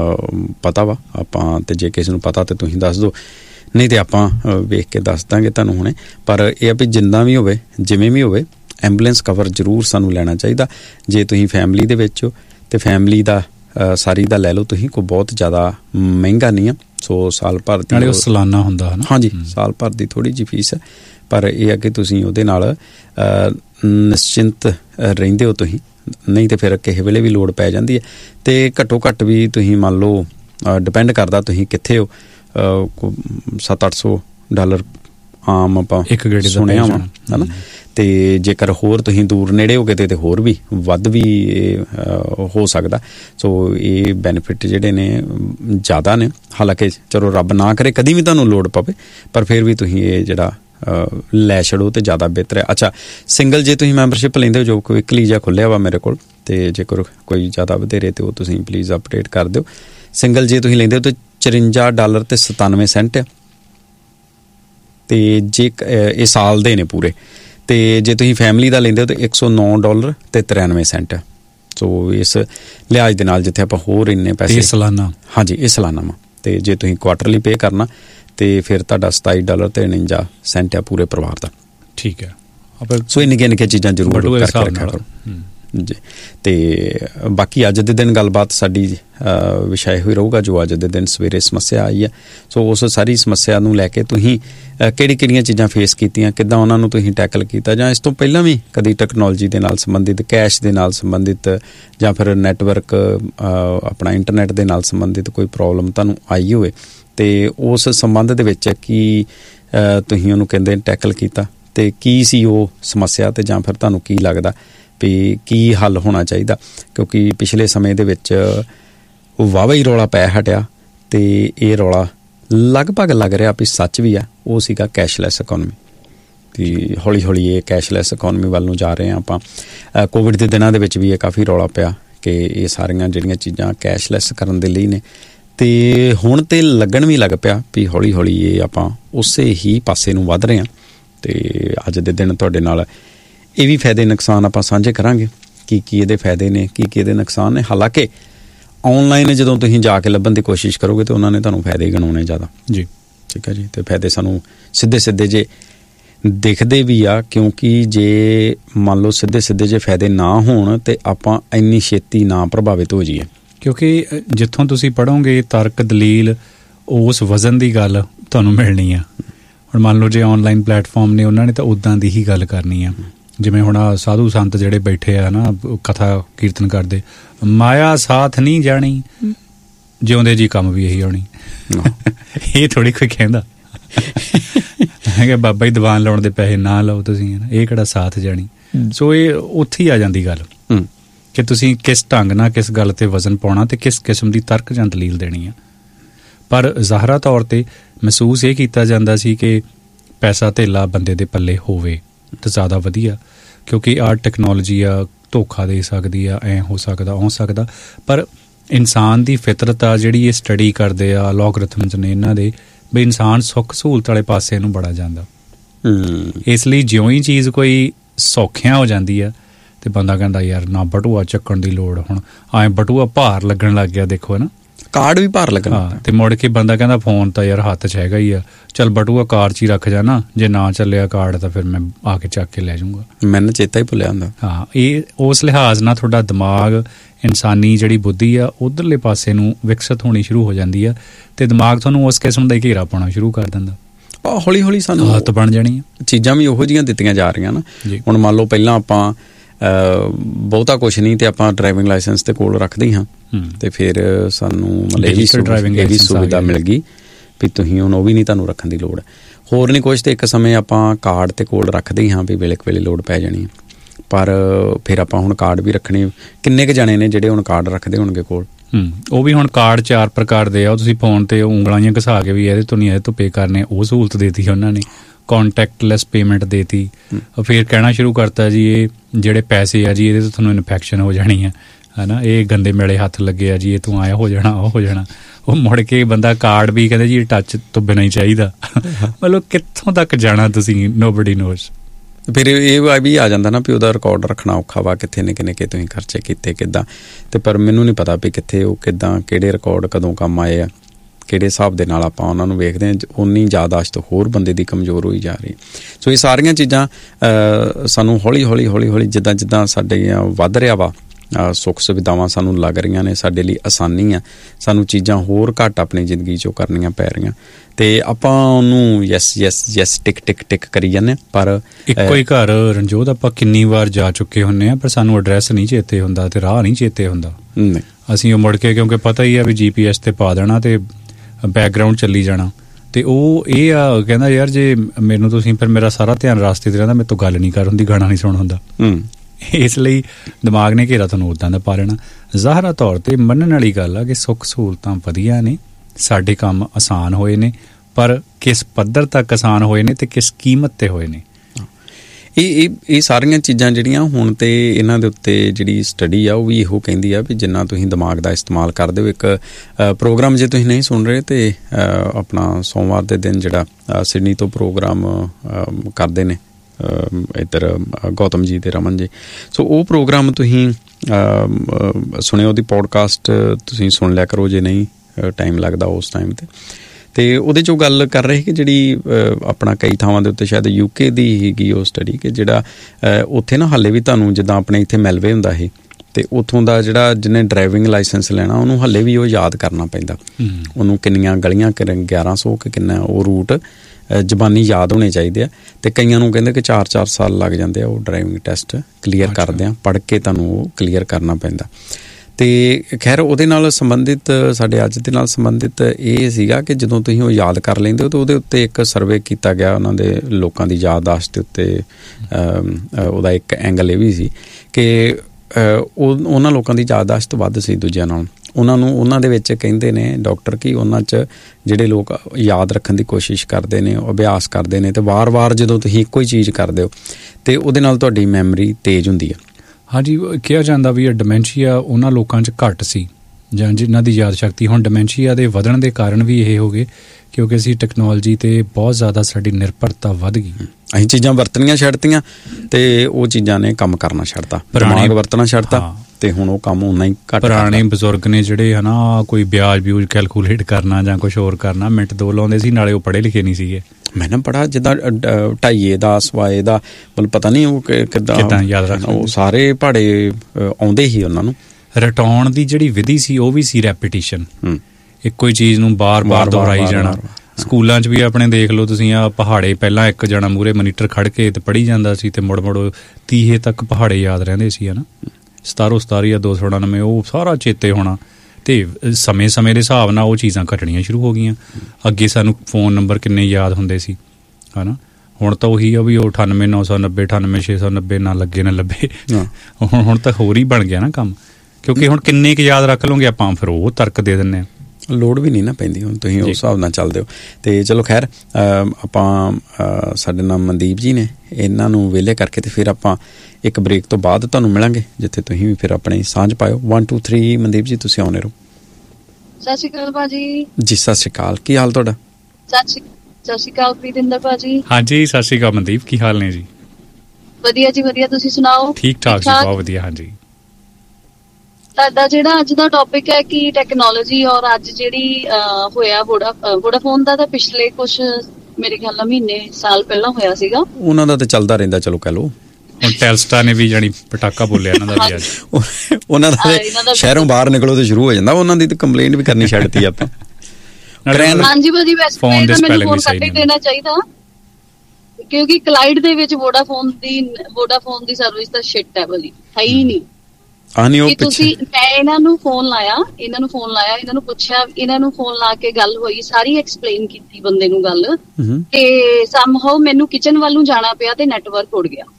ਪਤਾ ਵਾ। ਆਪਾਂ ਤੇ ਜੇ ਕਿਸੇ ਨੂੰ ਪਤਾ ਤੇ ਤੁਸੀਂ ਦੱਸ ਦਿਓ, ਨਹੀਂ ਤੇ ਆਪਾਂ ਵੇਖ ਕੇ ਦੱਸ ਦਾਂਗੇ ਤੁਹਾਨੂੰ ਹੁਣੇ। ਪਰ ਇਹ ਆ ਵੀ ਜਿੰਨਾ ਵੀ ਹੋਵੇ ਜਿਵੇਂ ਵੀ ਹੋਵੇ ਐਂਬੂਲੈਂਸ ਕਵਰ ਜ਼ਰੂਰ ਸਾਨੂੰ ਲੈਣਾ ਚਾਹੀਦਾ। ਜੇ ਤੁਸੀਂ ਫੈਮਿਲੀ ਦੇ ਵਿੱਚ ਹੋ ਤੇ ਫੈਮਿਲੀ ਦਾ ਸਾਰੀ ਦਾ ਲੈ ਲਓ ਤੁਸੀਂ, ਕੋਈ ਬਹੁਤ ਜ਼ਿਆਦਾ ਮਹਿੰਗਾ ਨਹੀਂ ਆ। ਸੋ ਸਾਲ ਭਰ ਦੀ ਨਾਲੇ ਉਹ ਸਾਲਾਨਾ ਹੁੰਦਾ ਹੈ ਨਾ, ਹਾਂਜੀ ਸਾਲ ਭਰ ਦੀ ਥੋੜ੍ਹੀ ਜਿਹੀ ਫੀਸ ਹੈ, ਪਰ ਇਹ ਹੈ ਕਿ ਤੁਸੀਂ ਉਹਦੇ ਨਾਲ ਨਿਸ਼ਚਿੰਤ ਰਹਿੰਦੇ ਹੋ ਤੁਸੀਂ, ਨਹੀਂ ਤੇ ਫਿਰ ਕਿਸੇ ਵੇਲੇ ਵੀ ਲੋੜ ਪੈ ਜਾਂਦੀ ਹੈ। ਤੇ ਘੱਟੋ ਘੱਟ ਵੀ ਤੁਸੀਂ ਮੰਨ ਲਓ ਡਿਪੈਂਡ ਕਰਦਾ ਤੁਸੀਂ ਕਿੱਥੇ ਹੋ, $700-800 ਆਮ ਆਪਾਂ ਇੱਕ ਗੇੜੇ ਦਾ ਸੁਣਿਆ ਵਾ ਹੈ ਨਾ। ਤੇ ਜੇਕਰ ਹੋਰ ਤੁਸੀਂ ਦੂਰ ਨੇੜੇ ਹੋ ਕਿਤੇ ਤੇ ਹੋਰ ਵੀ ਵੱਧ ਵੀ ਹੋ ਸਕਦਾ। ਸੋ ਇਹ ਬੈਨੀਫਿਟ ਜਿਹੜੇ ਨੇ ਜ਼ਿਆਦਾ ਨੇ, ਹਾਲਾਂਕਿ ਚਲੋ ਰੱਬ ਨਾ ਕਰੇ ਕਦੀ ਵੀ ਤੁਹਾਨੂੰ ਲੋੜ ਪਵੇ, ਪਰ ਫਿਰ ਵੀ ਤੁਸੀਂ ਇਹ ਜਿਹੜਾ ਲੈ ਛੜੋ ਤੇ ਜ਼ਿਆਦਾ ਬਿਹਤਰ ਹੈ। ਅੱਛਾ, ਸਿੰਗਲ ਜੇ ਤੁਸੀਂ ਮੈਂਬਰਸ਼ਿਪ ਲੈਂਦੇ ਹੋ, ਜੋ ਕੁਇਕਲੀ ਜਿਹਾ ਖੁੱਲਿਆ ਵਾ ਮੇਰੇ ਕੋਲ, ਤੇ ਜੇਕਰ ਕੋਈ ਜ਼ਿਆਦਾ ਵਧੇਰੇ ਤੇ ਉਹ ਤੁਸੀਂ ਪਲੀਜ਼ ਅਪਡੇਟ ਕਰ ਦਿਓ। ਸਿੰਗਲ ਜੇ ਤੁਸੀਂ ਲੈਂਦੇ ਹੋ ਤੇ $54.97 ਆ। ਤੇ ਜੇ ਇਹ ਸਾਲ ਦੇ ਨੇ ਪੂਰੇ, ਤੇ ਜੇ ਤੁਸੀਂ ਫੈਮਿਲੀ ਦਾ ਲੈਂਦੇ ਹੋ ਤਾਂ $109.93 ਆ। ਸੋ ਇਸ ਲਿਹਾਜ਼ ਦੇ ਨਾਲ ਜਿੱਥੇ ਆਪਾਂ ਹੋਰ ਇੰਨੇ ਪੈਸੇ ਸਾਲਾਨਾ, ਹਾਂਜੀ ਇਹ ਸਾਲਾਨਾ ਵਾ, ਤੇ ਜੇ ਤੁਸੀਂ ਕੁਆਟਰਲੀ ਪੇ ਕਰਨਾ ਤੇ ਫਿਰ ਤੁਹਾਡਾ $27.49 ਆ ਪੂਰੇ ਪਰਿਵਾਰ ਦਾ। ਠੀਕ ਹੈ। ਸੋ ਇਹ ਨਿੱਕੀਆਂ ਚੀਜ਼ਾਂ ਜ਼ਰੂਰ ਕਰਕੇ ਰੱਖਿਆ ਕਰੋ ਜੀ। ਤੇ ਬਾਕੀ ਅੱਜ ਦੇ ਦਿਨ ਗੱਲਬਾਤ ਸਾਡੀ ਵਿਸ਼ਾ ਹੋਈ ਰਹੂਗਾ ਜੋ ਅੱਜ ਦੇ ਦਿਨ ਸਵੇਰੇ ਸਮੱਸਿਆ ਆਈ ਹੈ। ਸੋ ਉਸ ਸਾਰੀ ਸਮੱਸਿਆ ਨੂੰ ਲੈ ਕੇ ਤੁਸੀਂ ਕਿਹੜੀਆਂ ਚੀਜ਼ਾਂ ਫੇਸ ਕੀਤੀਆਂ, ਕਿੱਦਾਂ ਉਹਨਾਂ ਨੂੰ ਤੁਸੀਂ ਟੈਕਲ ਕੀਤਾ, ਜਾਂ ਇਸ ਤੋਂ ਪਹਿਲਾਂ ਵੀ ਕਦੀ ਟੈਕਨੋਲੋਜੀ ਦੇ ਨਾਲ ਸੰਬੰਧਿਤ, ਕੈਸ਼ ਦੇ ਨਾਲ ਸੰਬੰਧਿਤ, ਜਾਂ ਫਿਰ ਨੈਟਵਰਕ ਆਪਣਾ ਇੰਟਰਨੈਟ ਦੇ ਨਾਲ ਸੰਬੰਧਿਤ ਕੋਈ ਪ੍ਰੋਬਲਮ ਤੁਹਾਨੂੰ ਆਈ ਹੋਵੇ, ਤੇ ਉਸ ਸੰਬੰਧ ਦੇ ਵਿੱਚ ਕੀ ਤੁਸੀਂ ਉਹਨੂੰ ਕਹਿੰਦੇ ਟੈਕਲ ਕੀਤਾ, ਤੇ ਕੀ ਸੀ ਉਹ ਸਮੱਸਿਆ, ਤੇ ਜਾਂ ਫਿਰ ਤੁਹਾਨੂੰ ਕੀ ਲੱਗਦਾ ਵੀ ਕੀ ਹੱਲ ਹੋਣਾ ਚਾਹੀਦਾ। ਕਿਉਂਕਿ ਪਿਛਲੇ ਸਮੇਂ ਦੇ ਵਿੱਚ ਵਾਹਵਾ ਹੀ ਰੌਲਾ ਪੈ ਹਟਿਆ, ਤੇ ਇਹ ਰੌਲਾ ਲਗਭਗ ਲੱਗ ਰਿਹਾ ਵੀ ਸੱਚ ਵੀ ਆ, ਉਹ ਸੀਗਾ ਕੈਸ਼ਲੈਸ ਇਕੋਨਮੀ। ਵੀ ਹੌਲੀ ਹੌਲੀ ਇਹ ਕੈਸ਼ਲੈਸ ਇਕੋਨਮੀ ਵੱਲ ਨੂੰ ਜਾ ਰਹੇ ਹਾਂ ਆਪਾਂ। ਕੋਵਿਡ ਦੇ ਦਿਨਾਂ ਦੇ ਵਿੱਚ ਵੀ ਇਹ ਕਾਫੀ ਰੌਲਾ ਪਿਆ ਕਿ ਇਹ ਸਾਰੀਆਂ ਜਿਹੜੀਆਂ ਚੀਜ਼ਾਂ ਕੈਸ਼ਲੈਸ ਕਰਨ ਦੇ ਲਈ ਨੇ, ਤੇ ਹੁਣ ਤੇ ਲੱਗਣ ਵੀ ਲੱਗ ਪਿਆ ਵੀ ਹੌਲੀ ਹੌਲੀ ਇਹ ਆਪਾਂ ਉਸੇ ਹੀ ਪਾਸੇ ਨੂੰ ਵੱਧ ਰਹੇ ਹਾਂ। ਤੇ ਅੱਜ ਦੇ ਦਿਨ ਤੁਹਾਡੇ ਨਾਲ ਇਹ ਵੀ ਫਾਇਦੇ ਨੁਕਸਾਨ ਆਪਾਂ ਸਾਂਝੇ ਕਰਾਂਗੇ, ਕੀ ਇਹਦੇ ਫਾਇਦੇ ਨੇ, ਕੀ ਇਹਦੇ ਨੁਕਸਾਨ ਨੇ। ਹਾਲਾਂਕਿ ਆਨਲਾਈਨ ਜਦੋਂ ਤੁਸੀਂ ਜਾ ਕੇ ਲੱਭਣ ਦੀ ਕੋਸ਼ਿਸ਼ ਕਰੋਗੇ ਤਾਂ ਉਹਨਾਂ ਨੇ ਤੁਹਾਨੂੰ ਫਾਇਦੇ ਹੀ ਗਿਣਾਉਣੇ ਜ਼ਿਆਦਾ ਜੀ। ਠੀਕ ਹੈ ਜੀ। ਤੇ ਫਾਇਦੇ ਸਾਨੂੰ ਸਿੱਧੇ ਜੇ ਦਿਖਦੇ ਵੀ ਆ, ਕਿਉਂਕਿ ਜੇ ਮੰਨ ਲਓ ਸਿੱਧੇ ਜੇ ਫਾਇਦੇ ਨਾ ਹੋਣ ਤੇ ਆਪਾਂ ਇੰਨੀ ਛੇਤੀ ਨਾ ਪ੍ਰਭਾਵਿਤ ਹੋ ਜਾਈਏ। ਕਿਉਂਕਿ ਜਿੱਥੋਂ ਤੁਸੀਂ ਪੜ੍ਹੋਗੇ ਤਰਕ ਦਲੀਲ ਉਸ ਵਜ਼ਨ ਦੀ ਗੱਲ ਤੁਹਾਨੂੰ ਮਿਲਣੀ ਆ। ਹੁਣ ਮੰਨ ਲਓ ਜੇ ਆਨਲਾਈਨ ਪਲੇਟਫਾਰਮ ਨੇ, ਉਹਨਾਂ ਨੇ ਤਾਂ ਉੱਦਾਂ ਦੀ ਹੀ ਗੱਲ ਕਰਨੀ ਆ। ਜਿਵੇਂ ਹੁਣ ਸਾਧੂ ਸੰਤ ਜਿਹੜੇ ਬੈਠੇ ਆ ਨਾ, ਕਥਾ ਕੀਰਤਨ ਕਰਦੇ, ਮਾਇਆ ਸਾਥ ਨਹੀਂ ਜਾਣੀ, ਜਿਉਂਦੇ ਜੀ ਕੰਮ ਵੀ ਇਹੀ ਆਉਣੀ। ਇਹ ਥੋੜੀ ਕੋਈ ਕਹਿੰਦਾ ਕਿ ਬਾਬਾ ਜੀ ਦੀਵਾਨ ਲਾਉਣ ਦੇ ਪੈਸੇ ਨਾ ਲਓ ਤੁਸੀਂ, ਇਹ ਕਿਹੜਾ ਸਾਥ ਜਾਣੀ। ਸੋ ਇਹ ਉੱਥੇ ਹੀ ਆ ਜਾਂਦੀ ਗੱਲ ਕਿ ਤੁਸੀਂ ਕਿਸ ਢੰਗ ਨਾਲ ਕਿਸ ਗੱਲ ਤੇ ਵਜ਼ਨ ਪਾਉਣਾ ਤੇ ਕਿਸ ਕਿਸਮ ਦੀ ਤਰਕ ਜਾਂ ਦਲੀਲ ਦੇਣੀ ਆ। ਪਰ ਜ਼ਾਹਰਾ ਤੌਰ ਤੇ ਮਹਿਸੂਸ ਇਹ ਕੀਤਾ ਜਾਂਦਾ ਸੀ ਕਿ ਪੈਸਾ ਧੇਲਾ ਬੰਦੇ ਦੇ ਪੱਲੇ ਹੋਵੇ ਤਾਂ ਜ਼ਿਆਦਾ ਵਧੀਆ, ਕਿਉਂਕਿ ਆਹ ਟੈਕਨੋਲੋਜੀ ਆ ਧੋਖਾ ਦੇ ਸਕਦੀ ਆ, ਐਂ ਹੋ ਸਕਦਾ। ਪਰ ਇਨਸਾਨ ਦੀ ਫਿਤਰਤ ਆ ਜਿਹੜੀ ਇਹ ਸਟੱਡੀ ਕਰਦੇ ਆ, ਲੋਗਰਿਥਮਸ ਨੇ ਇਹਨਾਂ ਦੇ, ਵੀ ਇਨਸਾਨ ਸੁੱਖ ਸਹੂਲਤ ਵਾਲੇ ਪਾਸੇ ਨੂੰ ਬੜਾ ਜਾਂਦਾ। ਇਸ ਲਈ ਜਿਉਂ ਹੀ ਚੀਜ਼ ਕੋਈ ਸੌਖਿਆਂ ਹੋ ਜਾਂਦੀ ਆ ਤੇ ਬੰਦਾ ਕਹਿੰਦਾ ਯਾਰ ਨਾ ਬਟੂਆ ਚੱਕਣ ਦੀ ਲੋੜ, ਹੁਣ ਐਂ ਬਟੂਆ ਭਾਰ ਲੱਗਣ ਲੱਗ ਗਿਆ, ਦੇਖੋ ਨਾ ਕਾਰਡ ਵੀ ਭਾਰ ਲੱਗਣਾ। ਤੇ ਮੁੜ ਕੇ ਬੰਦਾ ਕਹਿੰਦਾ ਫੋਨ ਤਾਂ ਯਾਰ ਹੱਥ 'ਚ ਹੈਗਾ ਹੀ ਆ, ਚੱਲ ਬਟੂਆ ਕਾਰ 'ਚ ਹੀ ਰੱਖ ਜਾਣਾ, ਜੇ ਨਾ ਚੱਲਿਆ ਕਾਰਡ ਤਾਂ ਫਿਰ ਮੈਂ ਆ ਕੇ ਚੱਕ ਕੇ ਲੈ ਜਾਊਂਗਾ। ਮੈਨੂੰ ਚੇਤਾ ਹੀ ਭੁੱਲਿਆ ਹੁੰਦਾ। ਹਾਂ, ਇਹ ਉਸ ਲਿਹਾਜ਼ ਨਾਲ ਤੁਹਾਡਾ ਦਿਮਾਗ, ਇਨਸਾਨੀ ਜਿਹੜੀ ਬੁੱਧੀ ਆ ਉਧਰਲੇ ਪਾਸੇ ਨੂੰ ਵਿਕਸਿਤ ਹੋਣੀ ਸ਼ੁਰੂ ਹੋ ਜਾਂਦੀ ਆ, ਤੇ ਦਿਮਾਗ ਤੁਹਾਨੂੰ ਉਸ ਕਿਸਮ ਦਾ ਹੀ ਘੇਰਾ ਪਾਉਣਾ ਸ਼ੁਰੂ ਕਰ ਦਿੰਦਾ। ਹੌਲੀ ਹੌਲੀ ਸਾਨੂੰ ਆਦਤ ਬਣ ਜਾਣੀ ਆ। ਚੀਜ਼ਾਂ ਵੀ ਉਹੋ ਜਿਹੀਆਂ ਦਿੱਤੀਆਂ ਜਾ ਰਹੀਆਂ ਨਾ। ਹੁਣ ਮੰਨ ਲਓ ਪਹਿਲਾਂ ਆਪਾਂ ਬਹੁਤਾ ਕੁਛ ਨਹੀਂ ਤੇ ਆਪਾਂ ਡਰਾਈਵਿੰਗ ਲਾਇਸੈਂਸ ਤੇ ਕੋਲ ਰੱਖਦੇ ਹਾਂ, ਤੇ ਫਿਰ ਸਾਨੂੰ ਮਤਲਬ ਇਹ ਵੀ ਸੁਵਿਧਾ ਮਿਲ ਗਈ ਵੀ ਤੁਸੀਂ ਹੁਣ ਉਹ ਵੀ ਨਹੀਂ ਤੁਹਾਨੂੰ ਰੱਖਣ ਦੀ ਲੋੜ। ਹੋਰ ਨਹੀਂ ਕੁਛ, ਤੇ ਇੱਕ ਸਮੇਂ ਆਪਾਂ ਕਾਰਡ ਤੇ ਕੋਲ ਰੱਖਦੇ ਹਾਂ ਵੀ ਵੇਲੇ ਵੇਲੇ ਲੋੜ ਪੈ ਜਾਣੀ। ਪਰ ਫਿਰ ਆਪਾਂ ਹੁਣ ਕਾਰਡ ਵੀ ਰੱਖਣੇ, ਕਿੰਨੇ ਕੁ ਜਾਣੇ ਨੇ ਜਿਹੜੇ ਹੁਣ ਕਾਰਡ ਰੱਖਦੇ ਹੋਣਗੇ ਕੋਲ। ਉਹ ਵੀ ਹੁਣ ਕਾਰਡ 4 ਪ੍ਰਕਾਰ ਦੇ ਆ। ਤੁਸੀਂ ਫੋਨ ਤੇ ਉਂਗਲਾਂ ਜਿਹੀਆਂ ਘਸਾ ਕੇ ਵੀ ਇਹਦੇ ਤੋਂ ਨਹੀਂ ਇਹਦੇ ਤੋਂ ਪੇ ਕਰਨੇ, ਉਹ ਸਹੂਲਤ ਦੇਤੀ ਉਹਨਾਂ ਨੇ। ਕੰਟੈਕਟਲੈਸ ਪੇਮੈਂਟ ਦੇਤੀ। ਫਿਰ ਕਹਿਣਾ ਸ਼ੁਰੂ ਕਰਤਾ ਜੀ ਇਹ ਜਿਹੜੇ ਪੈਸੇ ਆ ਜੀ ਇਹਦੇ ਤੋਂ ਤੁਹਾਨੂੰ ਇਨਫੈਕਸ਼ਨ ਹੋ ਜਾਣੀ ਹੈ ਨਾ, ਇਹ ਗੰਦੇ ਮੇਲੇ ਹੱਥ ਲੱਗੇ ਆ ਜੀ, ਇਹ ਤੂੰ ਆਇਆ ਹੋ ਜਾਣਾ, ਉਹ ਹੋ ਜਾਣਾ। ਉਹ ਮੁੜ ਕੇ ਬੰਦਾ ਕਾਰਡ ਵੀ ਕਹਿੰਦਾ ਜੀ ਟੱਚ ਤੋਂ ਬਿਨਾਂ ਹੀ ਚਾਹੀਦਾ। ਮਤਲਬ ਕਿੱਥੋਂ ਤੱਕ ਜਾਣਾ ਤੁਸੀਂ, ਨੋਬਡੀ ਨੋਜ਼। ਫਿਰ ਇਹ ਵੀ ਆ ਜਾਂਦਾ ਨਾ ਵੀ ਉਹਦਾ ਰਿਕਾਰਡ ਰੱਖਣਾ ਔਖਾ ਵਾ, ਕਿੱਥੇ ਨਿੱਕੇ ਤੁਸੀਂ ਖਰਚੇ ਕੀਤੇ ਕਿੱਦਾਂ। ਤੇ ਪਰ ਮੈਨੂੰ ਨਹੀਂ ਪਤਾ ਵੀ ਕਿੱਥੇ ਉਹ ਕਿੱਦਾਂ ਕਿਹੜੇ ਰਿਕਾਰਡ ਕਦੋਂ ਕੰਮ ਆਏ ਆ, ਕਿਹੜੇ ਹਿਸਾਬ ਦੇ ਨਾਲ ਆਪਾਂ ਉਹਨਾਂ ਨੂੰ ਵੇਖਦੇ ਹਾਂ, ਉਨੀ ਯਾਦਾਸ਼ਤ ਹੋਰ ਬੰਦੇ ਦੀ ਕਮਜ਼ੋਰ ਹੋਈ ਜਾ ਰਹੀ। ਸੋ ਇਹ ਸਾਰੀਆਂ ਚੀਜ਼ਾਂ ਸਾਨੂੰ ਹੌਲੀ ਹੌਲੀ ਜਿੱਦਾਂ ਸਾਡੇ ਵੱਧ ਰਿਹਾ ਵਾ, ਸੁੱਖ ਸੁਵਿਧਾਵਾਂ ਸਾਨੂੰ ਲੱਗ ਰਹੀਆਂ ਨੇ, ਸਾਡੇ ਲਈ ਆਸਾਨੀ ਆ, ਸਾਨੂੰ ਚੀਜ਼ਾਂ ਹੋਰ ਘੱਟ ਆਪਣੀ ਜ਼ਿੰਦਗੀ 'ਚੋਂ ਕਰਨੀਆਂ ਪੈ ਰਹੀਆਂ, ਤੇ ਆਪਾਂ ਉਹਨੂੰ ਯੈਸ ਟਿਕ ਕਰੀ ਜਾਂਦੇ। ਪਰ ਇੱਕੋ ਹੀ ਘਰ ਰਣਜੋਤ ਆਪਾਂ ਕਿੰਨੀ ਵਾਰ ਜਾ ਚੁੱਕੇ ਹੁੰਦੇ ਆ, ਪਰ ਸਾਨੂੰ ਐਡਰੈਸ ਨਹੀਂ ਚੇਤੇ ਹੁੰਦਾ ਤੇ ਰਾਹ ਨਹੀਂ ਚੇਤੇ ਹੁੰਦਾ। ਅਸੀਂ ਉਹ ਮੁੜ ਕੇ, ਕਿਉਂਕਿ ਪਤਾ ਹੀ ਆ ਵੀ GPS ਤੇ ਪਾ ਦੇਣਾ ਤੇ ਬੈਕਗਰਾਊਂਡ ਚੱਲੀ ਜਾਣਾ, ਤੇ ਉਹ ਇਹ ਆ ਕਹਿੰਦਾ ਯਾਰ ਜੇ ਮੈਨੂੰ ਤੁਸੀਂ, ਫਿਰ ਮੇਰਾ ਸਾਰਾ ਧਿਆਨ ਰਾਸਤੇ ਤੇ ਰਹਿੰਦਾ, ਮੇਰੇ ਤੋਂ ਗੱਲ ਨਹੀਂ ਕਰ ਹੁੰਦੀ, ਗਾਣਾ ਨਹੀਂ ਸੁਣ ਹੁੰਦਾ। ਇਸ ਲਈ ਦਿਮਾਗ ਨੇ ਘੇਰਾ ਤੁਹਾਨੂੰ ਉੱਦਾਂ ਦਾ ਪਾ ਲੈਣਾ। ਜ਼ਾਹਰਾ ਤੌਰ ਤੇ ਮੰਨਣ ਵਾਲੀ ਗੱਲ ਆ ਕਿ ਸੁੱਖ ਸਹੂਲਤਾਂ ਵਧੀਆ ਨੇ, ਸਾਡੇ ਕੰਮ ਆਸਾਨ ਹੋਏ ਨੇ, ਪਰ ਕਿਸ ਪੱਧਰ ਤੱਕ ਆਸਾਨ ਹੋਏ ਨੇ ਤੇ ਕਿਸ ਕੀਮਤ ਤੇ ਹੋਏ ਨੇ। ਇਹ ਸਾਰੀਆਂ ਚੀਜ਼ਾਂ ਜਿਹੜੀਆਂ ਹੁਣ ਤੇ ਇਹਨਾਂ ਦੇ ਉੱਤੇ ਜਿਹੜੀ ਸਟੱਡੀ ਆ ਉਹ ਵੀ ਇਹੋ ਕਹਿੰਦੀ ਆ ਵੀ ਜਿੰਨਾ ਤੁਸੀਂ ਦਿਮਾਗ ਦਾ ਇਸਤੇਮਾਲ ਕਰਦੇ ਹੋ। ਇੱਕ ਪ੍ਰੋਗਰਾਮ ਜੇ ਤੁਸੀਂ ਨਹੀਂ ਸੁਣ ਰਹੇ ਤੇ ਆਪਣਾ ਸੋਮਵਾਰ ਦੇ ਦਿਨ ਜਿਹੜਾ ਸਿਡਨੀ ਤੋਂ ਪ੍ਰੋਗਰਾਮ ਕਰਦੇ ਨੇ ਇੱਧਰ ਗੌਤਮ ਜੀ ਤੇ ਰਮਨ ਜੀ, ਸੋ ਉਹ ਪ੍ਰੋਗਰਾਮ ਤੁਸੀਂ ਸੁਣਿਓ, ਉਹਦੀ ਪੋਡਕਾਸਟ ਤੁਸੀਂ ਸੁਣ ਲਿਆ ਕਰੋ ਜੇ ਨਹੀਂ ਟਾਈਮ ਲੱਗਦਾ ਉਸ ਟਾਈਮ ਤੇ ਉਹਦੇ 'ਚੋਂ ਗੱਲ ਕਰ ਰਹੇ ਕਿ ਜਿਹੜੀ ਆਪਣਾ ਕਈ ਥਾਵਾਂ ਦੇ ਉੱਤੇ ਸ਼ਾਇਦ UK ਦੀ ਸੀਗੀ ਉਹ ਸਟੱਡੀ ਕਿ ਜਿਹੜਾ ਉੱਥੇ ਨਾ ਹਾਲੇ ਵੀ ਤੁਹਾਨੂੰ ਜਿੱਦਾਂ ਆਪਣੇ ਇੱਥੇ ਮੈਲਵੇ ਹੁੰਦਾ ਸੀ ਅਤੇ ਉੱਥੋਂ ਦਾ ਜਿਹੜਾ ਜਿਹਨੇ ਡਰਾਈਵਿੰਗ ਲਾਇਸੈਂਸ ਲੈਣਾ ਉਹਨੂੰ ਹਾਲੇ ਵੀ ਉਹ ਯਾਦ ਕਰਨਾ ਪੈਂਦਾ। ਉਹਨੂੰ ਕਿੰਨੀਆਂ ਗਲੀਆਂ 1100 ਕਿ ਕਿੰਨਾ ਉਹ ਰੂਟ ਜ਼ਬਾਨੀ ਯਾਦ ਹੋਣੇ ਚਾਹੀਦੇ ਆ। ਅਤੇ ਕਈਆਂ ਨੂੰ ਕਹਿੰਦੇ ਕਿ 4-4 ਸਾਲ ਲੱਗ ਜਾਂਦੇ ਆ ਉਹ ਡਰਾਈਵਿੰਗ ਟੈਸਟ ਕਲੀਅਰ ਕਰਦਿਆਂ, ਪੜ੍ਹ ਕੇ ਤੁਹਾਨੂੰ ਉਹ ਕਲੀਅਰ ਕਰਨਾ ਪੈਂਦਾ। ਅਤੇ ਖੈਰ ਉਹਦੇ ਨਾਲ ਸੰਬੰਧਿਤ ਸਾਡੇ ਅੱਜ ਦੇ ਨਾਲ ਸੰਬੰਧਿਤ ਇਹ ਸੀਗਾ ਕਿ ਜਦੋਂ ਤੁਸੀਂ ਉਹ ਯਾਦ ਕਰ ਲੈਂਦੇ ਹੋ ਤਾਂ ਉਹਦੇ ਉੱਤੇ ਇੱਕ ਸਰਵੇ ਕੀਤਾ ਗਿਆ ਉਹਨਾਂ ਦੇ ਲੋਕਾਂ ਦੀ ਯਾਦਦਾਸ਼ਤ ਦੇ ਉੱਤੇ। ਉਹਦਾ ਇੱਕ ਐਂਗਲ ਇਹ ਵੀ ਸੀ ਕਿ ਉਹਨਾਂ ਲੋਕਾਂ ਦੀ ਯਾਦਦਾਸ਼ਤ ਵੱਧ ਸੀ ਦੂਜਿਆਂ ਨਾਲ। ਉਹਨਾਂ ਦੇ ਵਿੱਚ ਕਹਿੰਦੇ ਨੇ ਡਾਕਟਰ ਕਿ ਉਹਨਾਂ 'ਚ ਜਿਹੜੇ ਲੋਕ ਯਾਦ ਰੱਖਣ ਦੀ ਕੋਸ਼ਿਸ਼ ਕਰਦੇ ਨੇ, ਅਭਿਆਸ ਕਰਦੇ ਨੇ ਅਤੇ ਵਾਰ-ਵਾਰ ਜਦੋਂ ਤੁਸੀਂ ਇੱਕੋ ਹੀ ਚੀਜ਼ ਕਰਦੇ ਹੋ ਅਤੇ ਉਹਦੇ ਨਾਲ ਤੁਹਾਡੀ ਮੈਮਰੀ ਤੇਜ਼ ਹੁੰਦੀ ਹੈ। ਹਾਂਜੀ, ਕਿਹਾ ਜਾਂਦਾ ਵੀ ਇਹ ਡਿਮੈਂਸ਼ੀਆ ਉਹਨਾਂ ਲੋਕਾਂ 'ਚ ਘੱਟ ਸੀ ਜਾਂ ਜਿਨ੍ਹਾਂ ਦੀ ਯਾਦ ਸ਼ਕਤੀ। ਹੁਣ ਡਿਮੈਂਸ਼ੀਆ ਦੇ ਵਧਣ ਦੇ ਕਾਰਨ ਵੀ ਇਹ ਹੋ ਗਏ ਕਿਉਂਕਿ ਅਸੀਂ ਟੈਕਨੋਲੋਜੀ 'ਤੇ ਬਹੁਤ ਜ਼ਿਆਦਾ ਸਾਡੀ ਨਿਰਭਰਤਾ ਵੱਧ ਗਈ। ਅਸੀਂ ਚੀਜ਼ਾਂ ਵਰਤਣੀਆਂ ਛੱਡਤੀਆਂ ਅਤੇ ਉਹ ਚੀਜ਼ਾਂ ਨੇ ਕੰਮ ਕਰਨਾ ਛੱਡਤਾ, ਦਿਮਾਗ ਵਰਤਣਾ ਛੱਡਤਾ ਅਤੇ ਹੁਣ ਉਹ ਕੰਮ ਓਨਾ ਹੀ ਘੱਟ। ਪੁਰਾਣੇ ਬਜ਼ੁਰਗ ਨੇ ਜਿਹੜੇ ਹੈ ਨਾ ਕੋਈ ਵਿਆਜ ਕੈਲਕੂਲੇਟ ਕਰਨਾ ਜਾਂ ਕੁਛ ਹੋਰ ਕਰਨਾ ਮਿੰਟ 2 ਲਾਉਂਦੇ ਸੀ, ਨਾਲੇ ਉਹ ਪੜ੍ਹੇ ਲਿਖੇ ਨਹੀਂ ਸੀਗੇ। ਮੈਂ ਨਾ ਬੜਾ ਜਿੱਦਾਂ ਢਾਈਏ ਦਾ ਸਵਾਏ ਦਾ ਮਤਲਬ ਪਤਾ ਨਹੀਂ ਉਹ ਕਿੱਦਾਂ ਯਾਦ ਰੱਖਣਾ, ਉਹ ਸਾਰੇ ਪਹਾੜੇ ਆਉਂਦੇ ਹੀ ਉਹਨਾਂ ਨੂੰ। ਰਟਾਉਣ ਦੀ ਜਿਹੜੀ ਵਿਧੀ ਸੀ ਉਹ ਵੀ ਸੀ ਰੈਪੀਟੀਸ਼ਨ, ਇੱਕੋ ਹੀ ਚੀਜ਼ ਨੂੰ ਬਾਰ-ਬਾਰ ਦੁਹਰਾਈ ਜਾਣਾ। ਸਕੂਲਾਂ 'ਚ ਵੀ ਆਪਣੇ ਦੇਖ ਲਓ ਤੁਸੀਂ, ਆ ਪਹਾੜੇ ਪਹਿਲਾਂ ਇੱਕ ਜਣਾ ਮੂਹਰੇ ਮਨੀਟਰ ਖੜ੍ਹ ਕੇ ਤੇ ਪੜ੍ਹੀ ਜਾਂਦਾ ਸੀ ਅਤੇ ਮੁੜ 30 ਤੱਕ ਪਹਾੜੇ ਯਾਦ ਰਹਿੰਦੇ ਸੀ ਹੈ ਨਾ। 17 ਜਾਂ 299 ਉਹ ਸਾਰਾ ਚੇਤੇ ਹੋਣਾ। ਅਤੇ ਸਮੇਂ ਦੇ ਹਿਸਾਬ ਨਾਲ ਉਹ ਚੀਜ਼ਾਂ ਘਟਣੀਆਂ ਸ਼ੁਰੂ ਹੋ ਗਈਆਂ। ਅੱਗੇ ਸਾਨੂੰ ਫ਼ੋਨ ਨੰਬਰ ਕਿੰਨੇ ਯਾਦ ਹੁੰਦੇ ਸੀ ਹੈ ਨਾ, ਹੁਣ ਤਾਂ ਉਹੀ ਆ ਵੀ ਉਹ 98,990 98,690 ਨਾ ਲੱਗੇ ਨਾ ਲੱਭੇ। ਹੁਣ ਤਾਂ ਹੋਰ ਹੀ ਬਣ ਗਿਆ ਨਾ ਕੰਮ, ਕਿਉਂਕਿ ਹੁਣ ਕਿੰਨੇ ਕੁ ਯਾਦ ਰੱਖ ਲਓਗੇ ਆਪਾਂ, ਫਿਰ ਉਹ ਤਰਕ ਦੇ ਦਿੰਦੇ ਹਾਂ। ਲੋੜ ਵੀ ਨਹੀਂ ਨਾ ਪੈਂਦੀ, ਹੁਣ ਤੁਸੀਂ ਉਸ ਹਿਸਾਬ ਨਾਲ ਚੱਲਦੇ ਹੋ। ਅਤੇ ਚਲੋ ਖੈਰ ਆਪਾਂ ਸਾਡੇ ਨਾਲ ਮਨਦੀਪ ਜੀ ਨੇ, ਇਹਨਾਂ ਨੂੰ ਵਿਹਲੇ ਕਰਕੇ ਅਤੇ ਫਿਰ ਆਪਾਂ ਇੱਕ ਬ੍ਰੇਕ ਤੋਂ ਬਾਅਦ ਤੁਹਾਨੂੰ ਮਿਲਾਂਗੇ ਜਿੱਥੇ ਤੁਸੀਂ ਵੀ ਫਿਰ ਆਪਣੀ ਸਾਂਝ ਪਾਇਓ। 1 2 3 ਮਨਦੀਪ ਜੀ ਤੁਸੀਂ ਆਉਣੇ ਰਹੋ। ਸਤਿ ਸ਼੍ਰੀ ਅਕਾਲ ਭਾਜੀ। ਜੀ ਸਤਿ ਸ਼੍ਰੀ ਅਕਾਲ, ਕੀ ਹਾਲ ਤੁਹਾਡਾ? ਸਤਿ ਸ਼੍ਰੀ ਅਕਾਲ ਪ੍ਰੀਤਿੰਦਰ ਭਾਜੀ। ਹਾਂਜੀ ਸਤਿ ਸ਼੍ਰੀ ਅਕਾਲ ਮਨਦੀਪ, ਕੀ ਹਾਲ ਨੇ ਜੀ? ਵਧੀਆ ਜੀ ਵਧੀਆ, ਤੁਸੀਂ ਸੁਣਾਓ? ਠੀਕ ਠਾਕ ਜੀ, ਬਹੁਤ ਵਧੀਆ। ਹਾਂਜੀ, ਸਾਡਾ ਜਿਹੜਾ ਅੱਜ ਦਾ ਟੌਪਿਕ ਹੈ ਕਿ ਟੈਕਨੋਲੋਜੀ ਔਰ ਅੱਜ ਜਿਹੜੀ ਹੋਇਆ ਵੋਡਾਫੋਨ ਦਾ ਤਾਂ ਪਿਛਲੇ ਕੁਛ ਮੇਰੇ ਖਿਆਲ ਨਾਲ ਮਹੀਨੇ ਸਾਲ ਪਹਿਲਾਂ ਹੋਇਆ ਸੀਗਾ। ਉਹਨਾਂ ਦਾ ਤਾਂ ਚੱਲਦਾ ਰਹਿੰਦਾ, ਚਲੋ ਕਹਿ ਲਓ। ਹੁਣ ਟੈਲਸਟਾ ਨੇ ਵੀ ਜਾਣੀ ਪਟਾਕਾ ਬੋਲਿਆ ਇਹਨਾਂ ਦਾ ਵੀ ਅੱਜ। ਉਹਨਾਂ ਦਾ ਸ਼ਹਿਰੋਂ ਬਾਹਰ ਨਿਕਲੋ ਤੇ ਸ਼ੁਰੂ ਹੋ ਜਾਂਦਾ, ਉਹਨਾਂ ਦੀ ਤਾਂ ਕੰਪਲੇਂਟ ਵੀ ਕਰਨੀ ਛੱਡਤੀ ਆਪਾਂ। ਹਾਂਜੀ ਭਾਜੀ, ਵੈਸੇ ਮੈਨੂੰ ਫੋਨ ਕਰਕੇ ਦੇਣਾ ਚਾਹੀਦਾ ਕਿਉਂਕਿ ਕਲਾਈਡ ਦੇ ਵਿੱਚ ਵੋਡਾਫੋਨ ਦੀ ਸਰਵਿਸ ਤਾਂ ਸ਼ਿਟ ਹੈ ਭਾਜੀ, ਹੈ ਹੀ ਨਹੀਂ। ਮੈਂ ਇਹਨਾਂ ਨੂੰ ਫੋਨ ਲਾਇਆ, ਇਹਨਾਂ ਨੂੰ ਪੁੱਛਿਆ, ਇਹਨਾਂ ਨੂੰ ਫੋਨ ਲਾ ਕੇ ਗੱਲ ਹੋਈ, ਸਾਰੀ ਐਕਸਪਲੇਨ ਕੀਤੀ ਬੰਦੇ ਨੂੰ ਗੱਲ, ਤੇ ਸਮਹਾਉ ਮੈਨੂੰ ਕਿਚਨ ਵੱਲ ਨੂੰ ਜਾਣਾ ਪਿਆ ਤੇ ਨੈਟਵਰਕ ਉੜ ਗਿਆ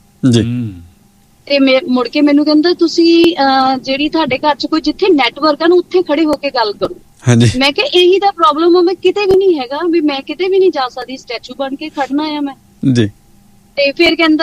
ਤੇ ਮੁੜ ਕੇ ਮੈਨੂੰ ਕਹਿੰਦਾ ਤੁਸੀਂ ਜਿਹੜੀ ਤੁਹਾਡੇ ਘਰ ਚ ਕੋਈ ਜਿੱਥੇ ਨੈਟਵਰਕ ਆ ਨਾ ਉੱਥੇ ਖੜੇ ਹੋ ਕੇ ਗੱਲ ਕਰੋ। ਮੈਂ ਕਿਹਾ ਇਹੀ ਤਾਂ ਪ੍ਰੋਬਲਮ ਆ, ਮੈਂ ਕਿਤੇ ਵੀ ਨਹੀਂ ਹੈਗਾ ਵੀ, ਮੈਂ ਕਿਤੇ ਵੀ ਨਹੀਂ ਜਾ ਸਕਦੀ, ਸਟੈਚੂ ਬਣ ਕੇ ਖੜਨਾ ਆ ਮੈਂ। ਤੇ ਫਿਰ ਕਹਿੰਦਾ